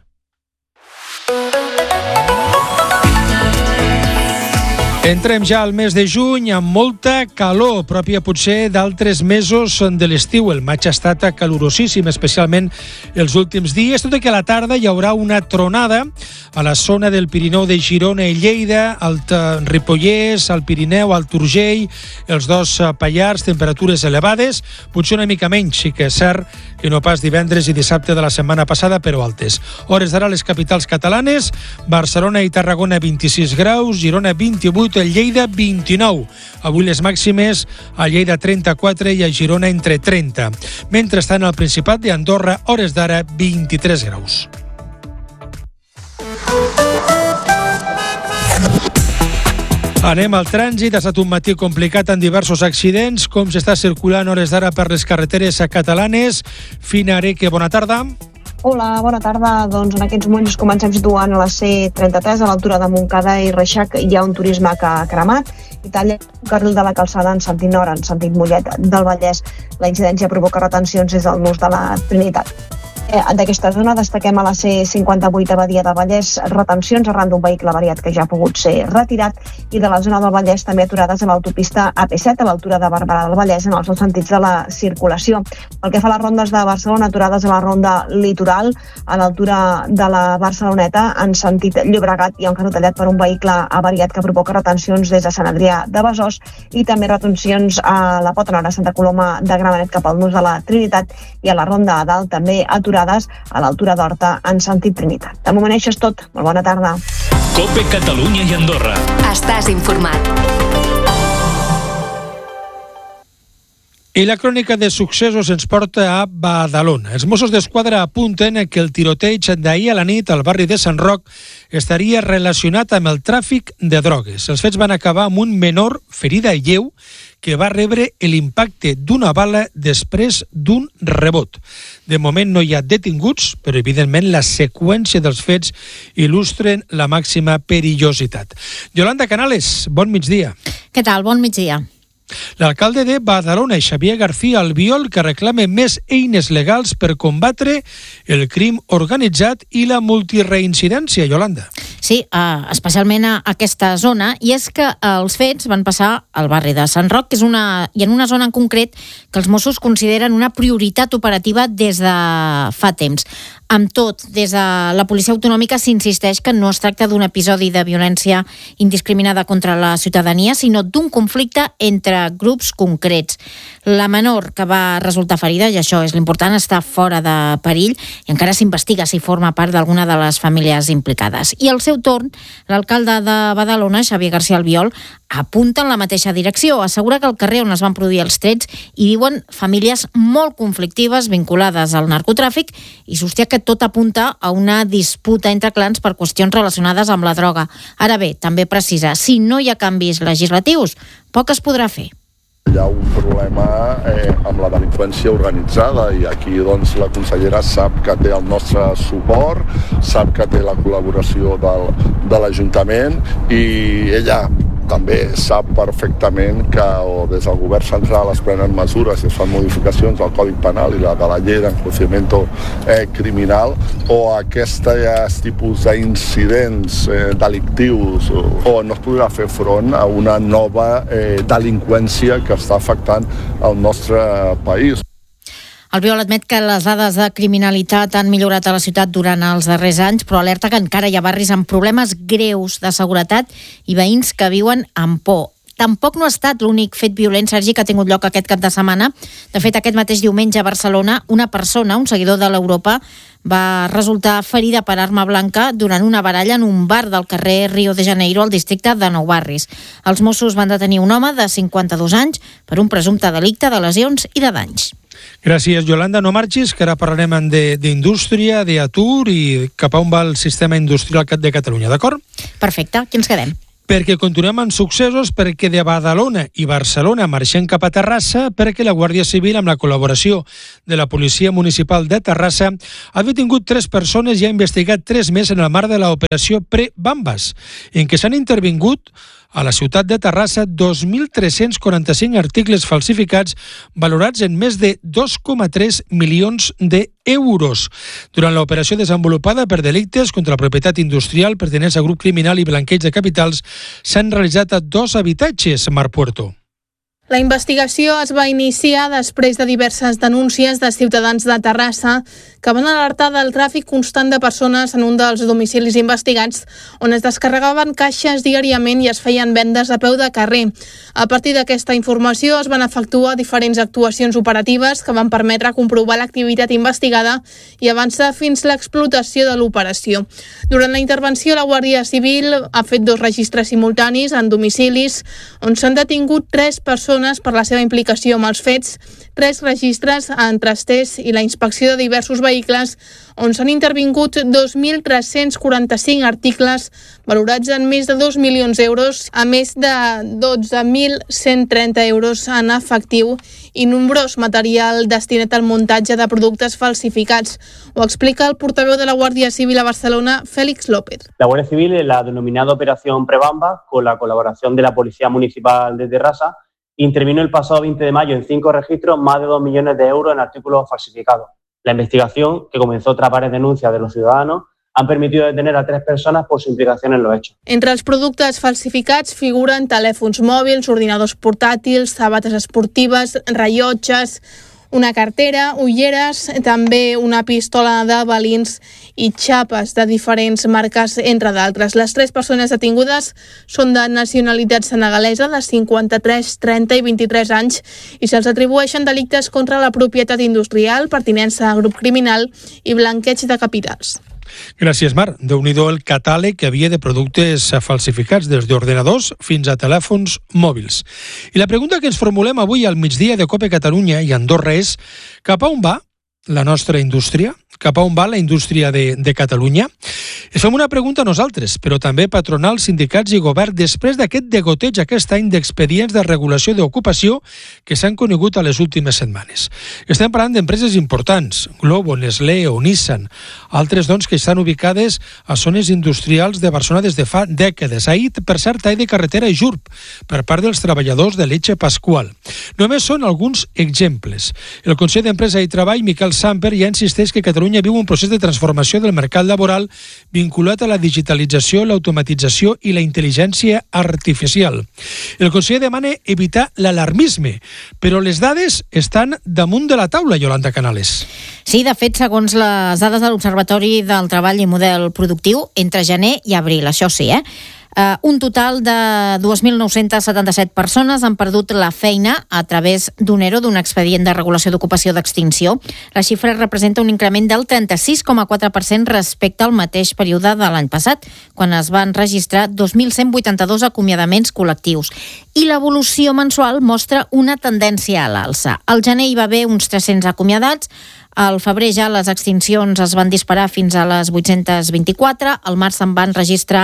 Entrem ja al mes de juny amb molta calor, pròpia potser d'altres mesos de l'estiu. El maig ha estat calorosíssim, especialment els últims dies, tot i que a la tarda hi haurà una tronada a la zona del Pirineu de Girona i Lleida, al Ripollès, al Pirineu, al Urgell, els dos Pallars, temperatures elevades, potser una mica menys, sí que és cert que no pas divendres i dissabte de la setmana passada, però altes. Hores d'ara a les capitals catalanes, Barcelona i Tarragona 26 graus, Girona 28, a Lleida 29. Avui les màximes a Lleida 34 i a Girona entre 30. Mentrestant al Principat d'Andorra, hores d'ara 23 graus. Anem al trànsit. Ha estat un matí complicat amb diversos accidents. Com s'està circulant hores d'ara per les carreteres catalanes? Fina Areque, bona tarda. Hola, bona tarda. Doncs en aquests moments comencem situant a la C33 a l'altura de Montcada i Reixac. Hi ha un turisme que ha cremat i talla un carril de la calçada en sentit nord, en sentit Mollet del Vallès. La incidència provoca retencions des del nus de la Trinitat. D'aquesta zona destaquem a la C58 a Badia del Vallès retencions arran d'un vehicle variat que ja ha pogut ser retirat, i de la zona del Vallès també aturades a l'autopista AP7 a l'altura de Barberà del Vallès en els dos sentits de la circulació. Pel que fa a les rondes de Barcelona, aturades a la ronda Litoral a l'altura de la Barceloneta en sentit Llobregat. Hi ha un carril tallat per un vehicle avariat que provoca retencions des de Sant Adrià de Besòs i també retencions a la Pota Nord a Santa Coloma de Gramenet cap al nus de la Trinitat, i a la ronda a dalt també aturades a l'altura d'Horta en sentit Trinitat. De moment això és tot. Molt bona tarda. COPE Catalunya i Andorra. Estàs informat. I la crònica de successos ens porta a Badalona. Els Mossos d'Esquadra apunten que el tiroteig d'ahir a la nit al barri de Sant Roc estaria relacionat amb el tràfic de drogues. Els fets van acabar amb un menor ferida lleu que va rebre l'impacte d'una bala després d'un rebot. De moment no hi ha detinguts, però evidentment la seqüència dels fets il·lustren la màxima perillositat. Yolanda Canales, bon migdia. Què tal? Bon migdia. L'alcalde de Badalona, Xavier García Albiol, que reclama més eines legals per combatre el crim organitzat i la multireincidència, Yolanda. Sí, especialment a aquesta zona, i és que els fets van passar al barri de Sant Roc, i en una zona en concret que els Mossos consideren una prioritat operativa des de fa temps. Amb tot, des de la policia autonòmica s'insisteix que no es tracta d'un episodi de violència indiscriminada contra la ciutadania, sinó d'un conflicte entre grups concrets. La menor que va resultar ferida, i això és l'important, està fora de perill i encara s'investiga si forma part d'alguna de les famílies implicades. I al seu torn, l'alcalde de Badalona, Xavier García Albiol, apunta en la mateixa direcció. Assegura que al carrer on es van produir els trets hi viuen famílies molt conflictives vinculades al narcotràfic i sosté que tot apunta a una disputa entre clans per qüestions relacionades amb la droga. Ara bé, també precisa, si no hi ha canvis legislatius, poc es podrà fer. Hi ha un problema amb la delinqüència organitzada i aquí doncs, la consellera sap que té el nostre suport, sap que té la col·laboració de l'Ajuntament i ella també sap perfectament que des del govern central es prenen mesures i es fan modificacions al Codi Penal i de la llei d'enjudiciament criminal o aquests tipus d'incidents delictius o no es podrà fer front a una nova delinqüència que està afectant el nostre país. Albiol admet que les dades de criminalitat han millorat a la ciutat durant els darrers anys, però alerta que encara hi ha barris amb problemes greus de seguretat i veïns que viuen amb por. tampoc no ha estat l'únic fet violent, Sergi, que ha tingut lloc aquest cap de setmana. De fet, aquest mateix diumenge a Barcelona, una persona, un seguidor de l'Europa, va resultar ferida per arma blanca durant una baralla en un bar del carrer Rio de Janeiro al districte de Nou Barris. Els Mossos van detenir un home de 52 anys per un presumpte delicte de lesions i de danys. Gràcies, Yolanda. No marxis, que ara parlarem d'indústria, d'atur i cap a on va el sistema industrial de Catalunya, d'acord? Perfecte, aquí ens quedem. Perquè continuem amb successos, perquè de Badalona i Barcelona marxem cap a Terrassa, perquè la Guàrdia Civil, amb la col·laboració de la Policia Municipal de Terrassa, ha detingut 3 persones i ha investigat 3 més en el marc de l'operació Pre-Bambas, en què s'han intervingut a la ciutat de Terrassa 2.345 articles falsificats valorats en més de 2,3 milions d'euros. Durant l'operació desenvolupada per delictes contra la propietat industrial pertinents a grup criminal i blanqueig de capitals s'han realitzat a 2 habitatges, Marc Puerto. La investigació es va iniciar després de diverses denúncies de ciutadans de Terrassa que van alertar del tràfic constant de persones en un dels domicilis investigats on es descarregaven caixes diàriament i es feien vendes a peu de carrer. A partir d'aquesta informació es van efectuar diferents actuacions operatives que van permetre comprovar l'activitat investigada i avançar fins l'explotació de l'operació. Durant la intervenció, la Guàrdia Civil ha fet 2 registres simultanis en domicilis on s'han detingut 3 persones per la seva implicació amb els fets, 3 registres en trasters i la inspecció de diversos vehicles on s'han intervingut 2.345 articles valorats en més de 2 milions d'euros, a més de 12.130 euros en efectiu i nombrós material destinat al muntatge de productes falsificats. Ho explica el portaveu de la Guàrdia Civil a Barcelona, Félix López. La Guardia Civil, en la denominada Operación Prebamba, con la colaboración de la Policía Municipal de Terrassa, intervino el pasado 20 de mayo en 5 registros más de 2 millones de euros en artículos falsificados. La investigación, que comenzó tras varias denuncias de los ciudadanos, han permitido detener a 3 personas por su implicación en los hechos. Entre els productes falsificats figuren telèfons mòbils, ordinadors portàtils, sabates esportives, rellotges, una cartera, ulleres, també una pistola de balins i xapes de diferents marques, entre d'altres. Les 3 persones detingudes són de nacionalitat senegalesa, de 53, 30 i 23 anys, i se'ls atribueixen delictes contra la propietat industrial, pertinença a grup criminal i blanqueig de capitals. Gràcies, Marc. Déu-n'hi-do el catàleg que havia de productes falsificats, des d'ordenadors fins a telèfons mòbils. I la pregunta que ens formulem avui al migdia de COPE Catalunya i Andorra és: cap a on va la nostra indústria? Cap a on va la indústria de Catalunya? Es fem una pregunta a nosaltres, però també patronals, sindicats i govern, després d'aquest degoteig aquest any d'expedients de regulació d'ocupació que s'han conegut a les últimes setmanes. Estem parlant d'empreses importants, Globo, Nestlé o Nissan, altres doncs que estan ubicades a zones industrials de Barcelona des de fa dècades. Ahir, per cert, tall de carretera i JURP per part dels treballadors de Leche Pascual. Només són alguns exemples. El Consell d'Empresa i Treball, Miquel Samper, ja insisteix que Catalunya viu un procés de transformació del mercat laboral vinculat a la digitalització, l'automatització i la intel·ligència artificial. El conseller demana evitar l'alarmisme, però les dades estan damunt de la taula, Yolanda Canales. Sí, de fet, segons les dades de l'Observatori del Treball i Model Productiu, entre gener i abril, això sí, un total de 2.977 persones han perdut la feina a través d'un ERO, d'un expedient de regulació d'ocupació d'extinció. La xifra representa un increment del 36,4% respecte al mateix període de l'any passat, quan es van registrar 2.182 acomiadaments col·lectius. I l'evolució mensual mostra una tendència a l'alça. Al gener hi va haver uns 300 acomiadats, al febrer ja les extincions es van disparar fins a les 824, al març se'n van registrar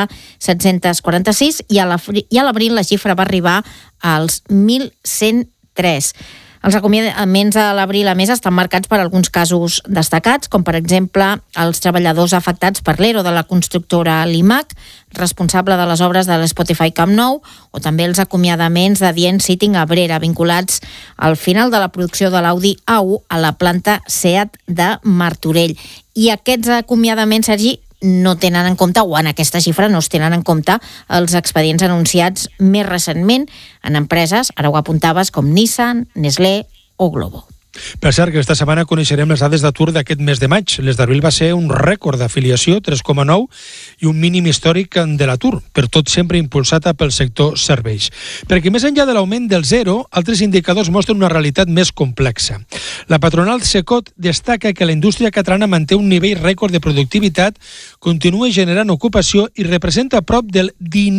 746 i a l'abril la xifra va arribar als 1.103. Els acomiadaments a l'abril, a més, estan marcats per alguns casos destacats, com per exemple els treballadors afectats per l'ERO de la constructora Limac, responsable de les obres de l'Spotify Camp Nou, o també els acomiadaments de Dient Seating Abrera, vinculats al final de la producció de l'Audi A1 a la planta SEAT de Martorell. I aquests acomiadaments, Sergi, no tenen en compte, o en aquesta xifra no es tenen en compte, els expedients anunciats més recentment en empreses, ara ho apuntaves, com Nissan, Nestlé o Globo. Per cert, que aquesta setmana coneixerem les dades d'atur d'aquest mes de maig. Les d'abril va ser un rècord d'afiliació, 3,9, i un mínim històric de l'atur, per tot sempre impulsat pel sector serveis. Perquè més enllà de l'augment del zero, altres indicadors mostren una realitat més complexa. La patronal Secot destaca que la indústria catalana manté un nivell rècord de productivitat, continua generant ocupació i representa prop del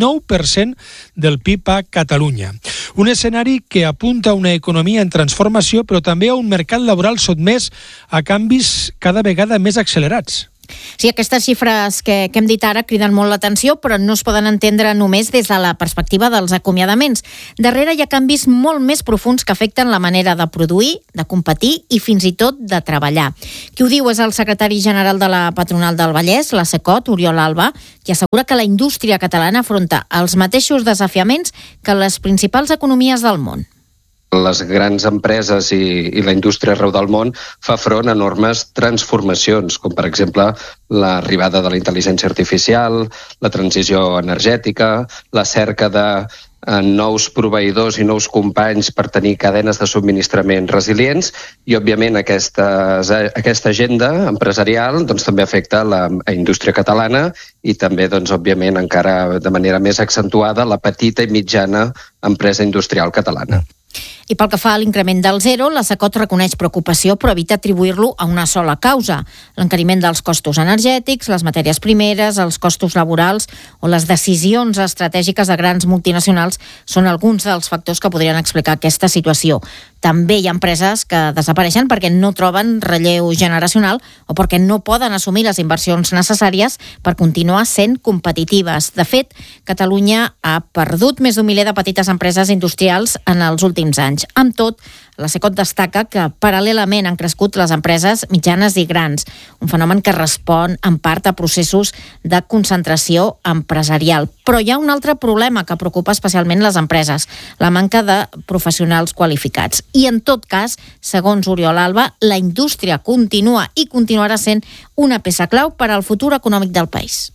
19% del PIB a Catalunya. Un escenari que apunta a una economia en transformació, però també a un mercat laboral sotmès a canvis cada vegada més accelerats. Sí, aquestes xifres que hem dit ara criden molt l'atenció, però no es poden entendre només des de la perspectiva dels acomiadaments. Darrere hi ha canvis molt més profunds que afecten la manera de produir, de competir i fins i tot de treballar. Qui ho diu és el secretari general de la patronal del Vallès, la Secot, Oriol Alba, que assegura que la indústria catalana afronta els mateixos desafiaments que les principals economies del món. Les grans empreses i la indústria arreu del món fa front a enormes transformacions, com per exemple l'arribada de la intel·ligència artificial, la transició energètica, la cerca de nous proveïdors i nous companys per tenir cadenes de subministrament resilients i, òbviament, aquesta agenda empresarial també afecta la indústria catalana i també, òbviament, encara de manera més accentuada la petita i mitjana empresa industrial catalana. I pel que fa a l'increment del zero, la Secot reconeix preocupació però evita atribuir-lo a una sola causa. L'encariment dels costos energètics, les matèries primeres, els costos laborals o les decisions estratègiques de grans multinacionals són alguns dels factors que podrien explicar aquesta situació. També hi ha empreses que desapareixen perquè no troben relleu generacional o perquè no poden assumir les inversions necessàries per continuar sent competitives. De fet, Catalunya ha perdut més d'un miler de petites empreses industrials en els últims anys. Amb tot, la Secot destaca que paral·lelament han crescut les empreses mitjanes i grans, un fenomen que respon en part a processos de concentració empresarial. Però hi ha un altre problema que preocupa especialment les empreses, la manca de professionals qualificats. I en tot cas, segons Oriol Alba, la indústria continua i continuarà sent una peça clau per al futur econòmic del país.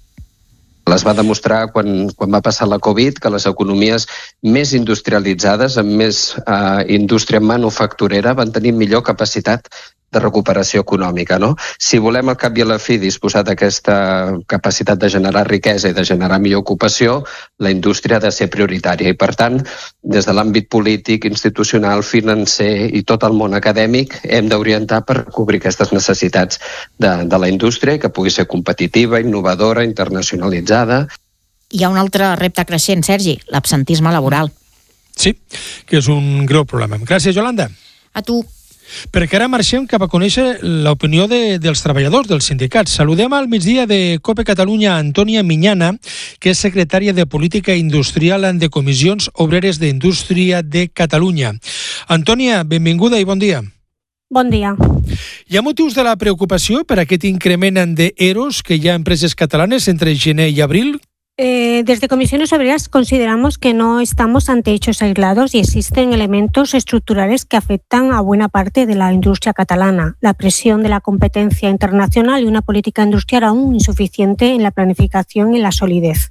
Les va demostrar quan va passar la Covid que les economies més industrialitzades, amb més indústria manufacturera, van tenir millor capacitat de recuperació econòmica, no? Si volem al cap i a la fi disposar d'aquesta capacitat de generar riquesa i de generar millor ocupació, la indústria ha de ser prioritària i, per tant, des de l'àmbit polític, institucional, financer i tot el món acadèmic hem d'orientar per cobrir aquestes necessitats de la indústria que pugui ser competitiva, innovadora, internacionalitzada. Hi ha un altre repte creixent, Sergi, l'absentisme laboral. Sí, que és un greu problema. Gràcies, Yolanda. A tu. Perquè ara marxem cap a conèixer l'opinió dels treballadors, dels sindicats. Saludem al migdia de COPE Catalunya Antònia Miñana, que és secretària de Política Industrial de Comissions Obreres d'Indústria de Catalunya. Antònia, benvinguda i bon dia. Bon dia. Hi ha motius de la preocupació per aquest increment d'EROs que hi ha empreses catalanes entre gener i abril? Desde Comisiones Obreras consideramos que no estamos ante hechos aislados y existen elementos estructurales que afectan a buena parte de la industria catalana. La presión de la competencia internacional y una política industrial aún insuficiente en la planificación y la solidez.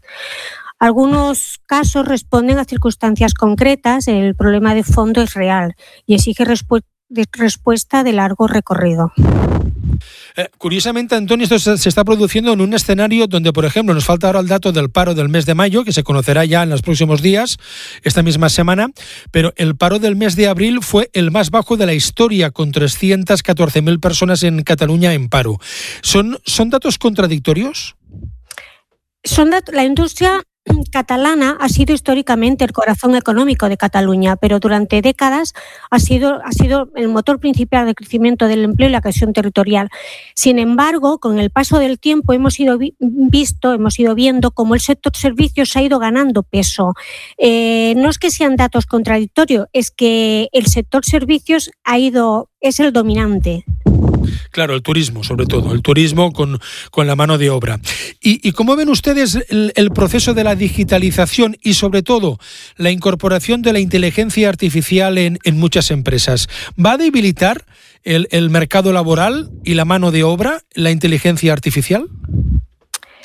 Algunos casos responden a circunstancias concretas, el problema de fondo es real y exige respuesta de largo recorrido. Curiosamente, Antonio, esto se está produciendo en un escenario donde, por ejemplo, nos falta ahora el dato del paro del mes de mayo, que se conocerá ya en los próximos días, esta misma semana, pero el paro del mes de abril fue el más bajo de la historia, con 314.000 personas en Cataluña en paro. ¿Son datos contradictorios? La industria catalana ha sido históricamente el corazón económico de Cataluña, pero durante décadas ha sido el motor principal de crecimiento del empleo y la cohesión territorial. Sin embargo, con el paso del tiempo hemos ido viendo cómo el sector servicios ha ido ganando peso. No es que sean datos contradictorios, es que el sector servicios es el dominante. Claro, el turismo, sobre todo, el turismo con la mano de obra. ¿Y cómo ven ustedes el proceso de la digitalización y, sobre todo, la incorporación de la inteligencia artificial en muchas empresas? ¿Va a debilitar el mercado laboral y la mano de obra, la inteligencia artificial?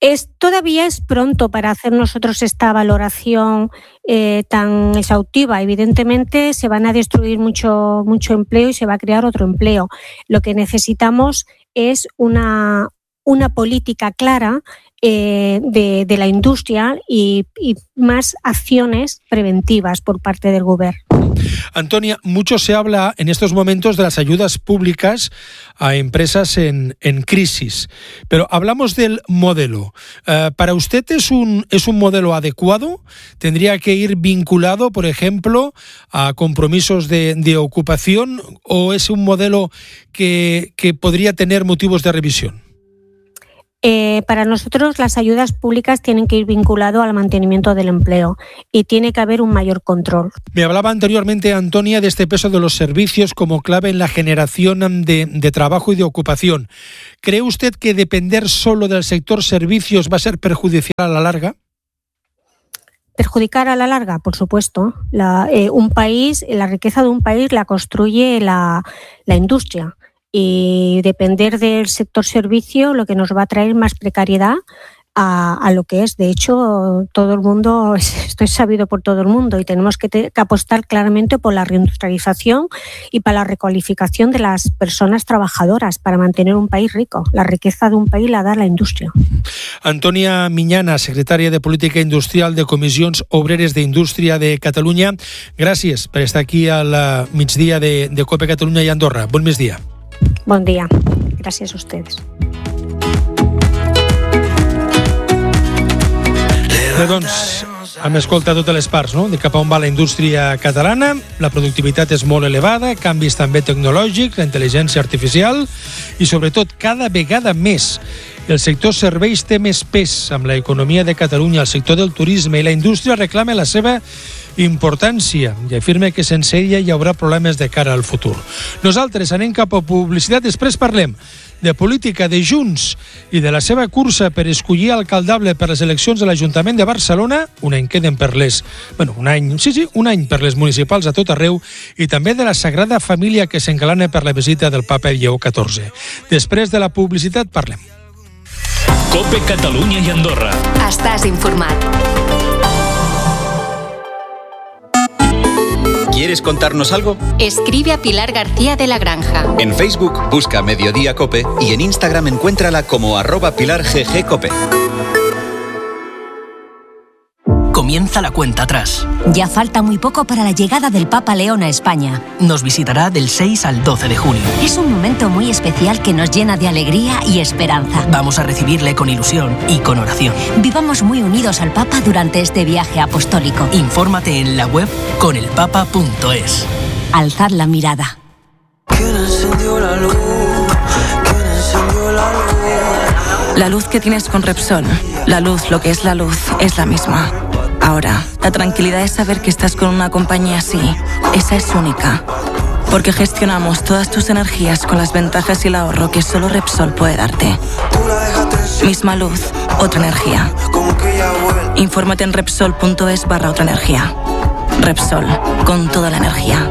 Todavía es pronto para hacer nosotros esta valoración tan exhaustiva. Evidentemente se van a destruir mucho empleo y se va a crear otro empleo. Lo que necesitamos es una política clara de la industria y más acciones preventivas por parte del gobierno. Antonia, mucho se habla en estos momentos de las ayudas públicas a empresas en crisis, pero hablamos del modelo. ¿Para usted es un modelo adecuado? ¿Tendría que ir vinculado, por ejemplo, a compromisos de ocupación o es un modelo que podría tener motivos de revisión? Para nosotros las ayudas públicas tienen que ir vinculado al mantenimiento del empleo y tiene que haber un mayor control. Me hablaba anteriormente, Antonia, de este peso de los servicios como clave en la generación de trabajo y de ocupación. ¿Cree usted que depender solo del sector servicios va a ser perjudicial a la larga? Perjudicar a la larga, por supuesto. La riqueza de un país la construye la industria. Y depender del sector servicio lo que nos va a traer más precariedad a lo que es. De hecho, todo el mundo, esto es sabido por todo el mundo y tenemos que apostar claramente por la reindustrialización y para la recualificación de las personas trabajadoras para mantener un país rico. La riqueza de un país la da la industria. Antonia Miñana, secretària de Política Industrial de Comissions Obreres d'Indústria de Catalunya, gràcies per estar aquí al migdia de COPE Catalunya i Andorra. Bon migdia. Bon dia. Gràcies a ustedes. Bé, doncs, hem escoltat totes les parts, no?, de cap a on va la indústria catalana. La productivitat és molt elevada, canvis també tecnològics, la intel·ligència artificial i, sobretot, cada vegada més el sector serveis té més pes amb l'economia de Catalunya, el sector del turisme, i la indústria reclama la seva importància i afirma que sense ella hi haurà problemes de cara al futur. Nosaltres anem cap a publicitat, després parlem de política de Junts i de la seva cursa per escollir alcaldable per les eleccions de l'Ajuntament de Barcelona, un any queden per les... un any per les municipals a tot arreu, i també de la Sagrada Família que s'engalana per la visita del papa Lleó XIV. Després de la publicitat parlem. COPE Catalunya i Andorra. Estàs informat. ¿Quieres contarnos algo? Escribe a Pilar García de la Granja. En Facebook busca Mediodía Cope y en Instagram encuéntrala como @PilarGGCope. Comienza la cuenta atrás. Ya falta muy poco para la llegada del Papa León a España. Nos visitará del 6 al 12 de junio. Es un momento muy especial que nos llena de alegría y esperanza. Vamos a recibirle con ilusión y con oración. Vivamos muy unidos al Papa durante este viaje apostólico. Infórmate en la web conelpapa.es. Alzad la mirada. ¿Quién encendió la luz? ¿Quién encendió la luz? La luz que tienes con Repsol, la luz, lo que es la luz, es la misma. Ahora, la tranquilidad es saber que estás con una compañía así. Esa es única. Porque gestionamos todas tus energías con las ventajas y el ahorro que solo Repsol puede darte. Misma luz, otra energía. Infórmate en Repsol.es/otra energía. Repsol, con toda la energía.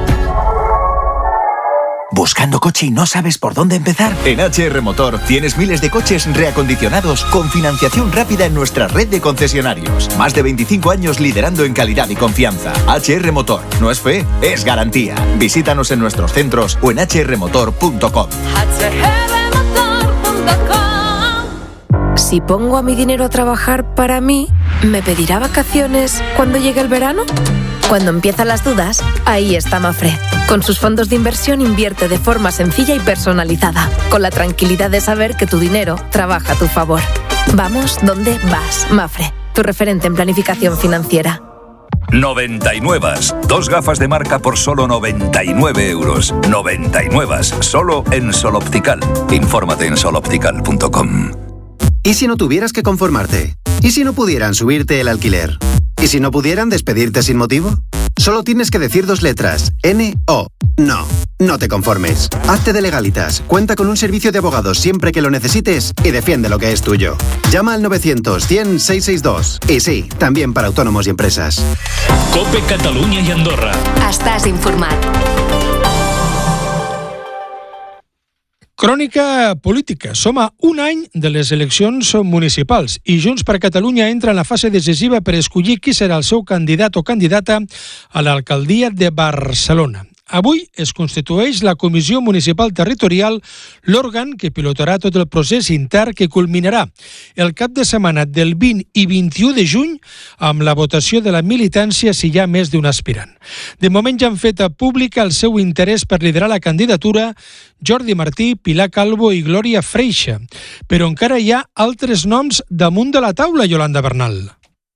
¿Buscando coche y no sabes por dónde empezar? En HR Motor tienes miles de coches reacondicionados con financiación rápida en nuestra red de concesionarios. Más de 25 años liderando en calidad y confianza. HR Motor. No es fe, es garantía. Visítanos en nuestros centros o en hrmotor.com. Si pongo a mi dinero a trabajar para mí, ¿me pedirá vacaciones cuando llegue el verano? Cuando empiezan las dudas, ahí está Mafre. Con sus fondos de inversión invierte de forma sencilla y personalizada, con la tranquilidad de saber que tu dinero trabaja a tu favor. Vamos donde vas, Mafre, tu referente en planificación financiera. 99. 2 gafas de marca por solo 99 euros. 99. Solo en Sol Optical. Infórmate en soloptical.com. ¿Y si no tuvieras que conformarte? ¿Y si no pudieran subirte el alquiler? ¿Y si no pudieran despedirte sin motivo? Solo tienes que decir 2 letras. N-O. No, no te conformes. Hazte de Legalitas. Cuenta con un servicio de abogados siempre que lo necesites y defiende lo que es tuyo. Llama al 900-100-662. Y sí, también para autónomos y empresas. COPE Catalunya i Andorra. Estàs informat. Crònica política. Som a un any de les eleccions municipals i Junts per Catalunya entra en la fase decisiva per escollir qui serà el seu candidat o candidata a l'alcaldia de Barcelona. Avui es constitueix la Comissió Municipal Territorial, l'òrgan que pilotarà tot el procés intern que culminarà el cap de setmana del 20 i 21 de juny amb la votació de la militància si hi ha més d'un aspirant. De moment ja han fet pública el seu interès per liderar la candidatura Jordi Martí, Pilar Calvo i Glòria Freixa. Però encara hi ha altres noms damunt de la taula, Yolanda Bernal.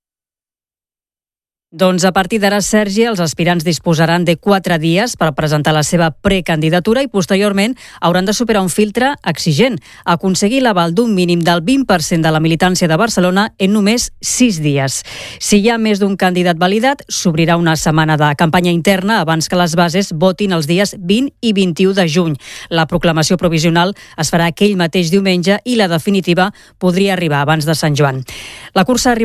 Doncs a partir d'ara, Sergi, els aspirants disposaran de 4 dies per presentar la seva precandidatura i posteriorment hauran de superar un filtre exigent, aconseguir l'aval d'un mínim del 20% de la militància de Barcelona en només 6 dies. Si hi ha més d'un candidat validat, s'obrirà una setmana de campanya interna abans que les bases votin els dies 20 i 21 de juny. La proclamació provisional es farà aquell mateix diumenge i la definitiva podria arribar abans de Sant Joan. La cursa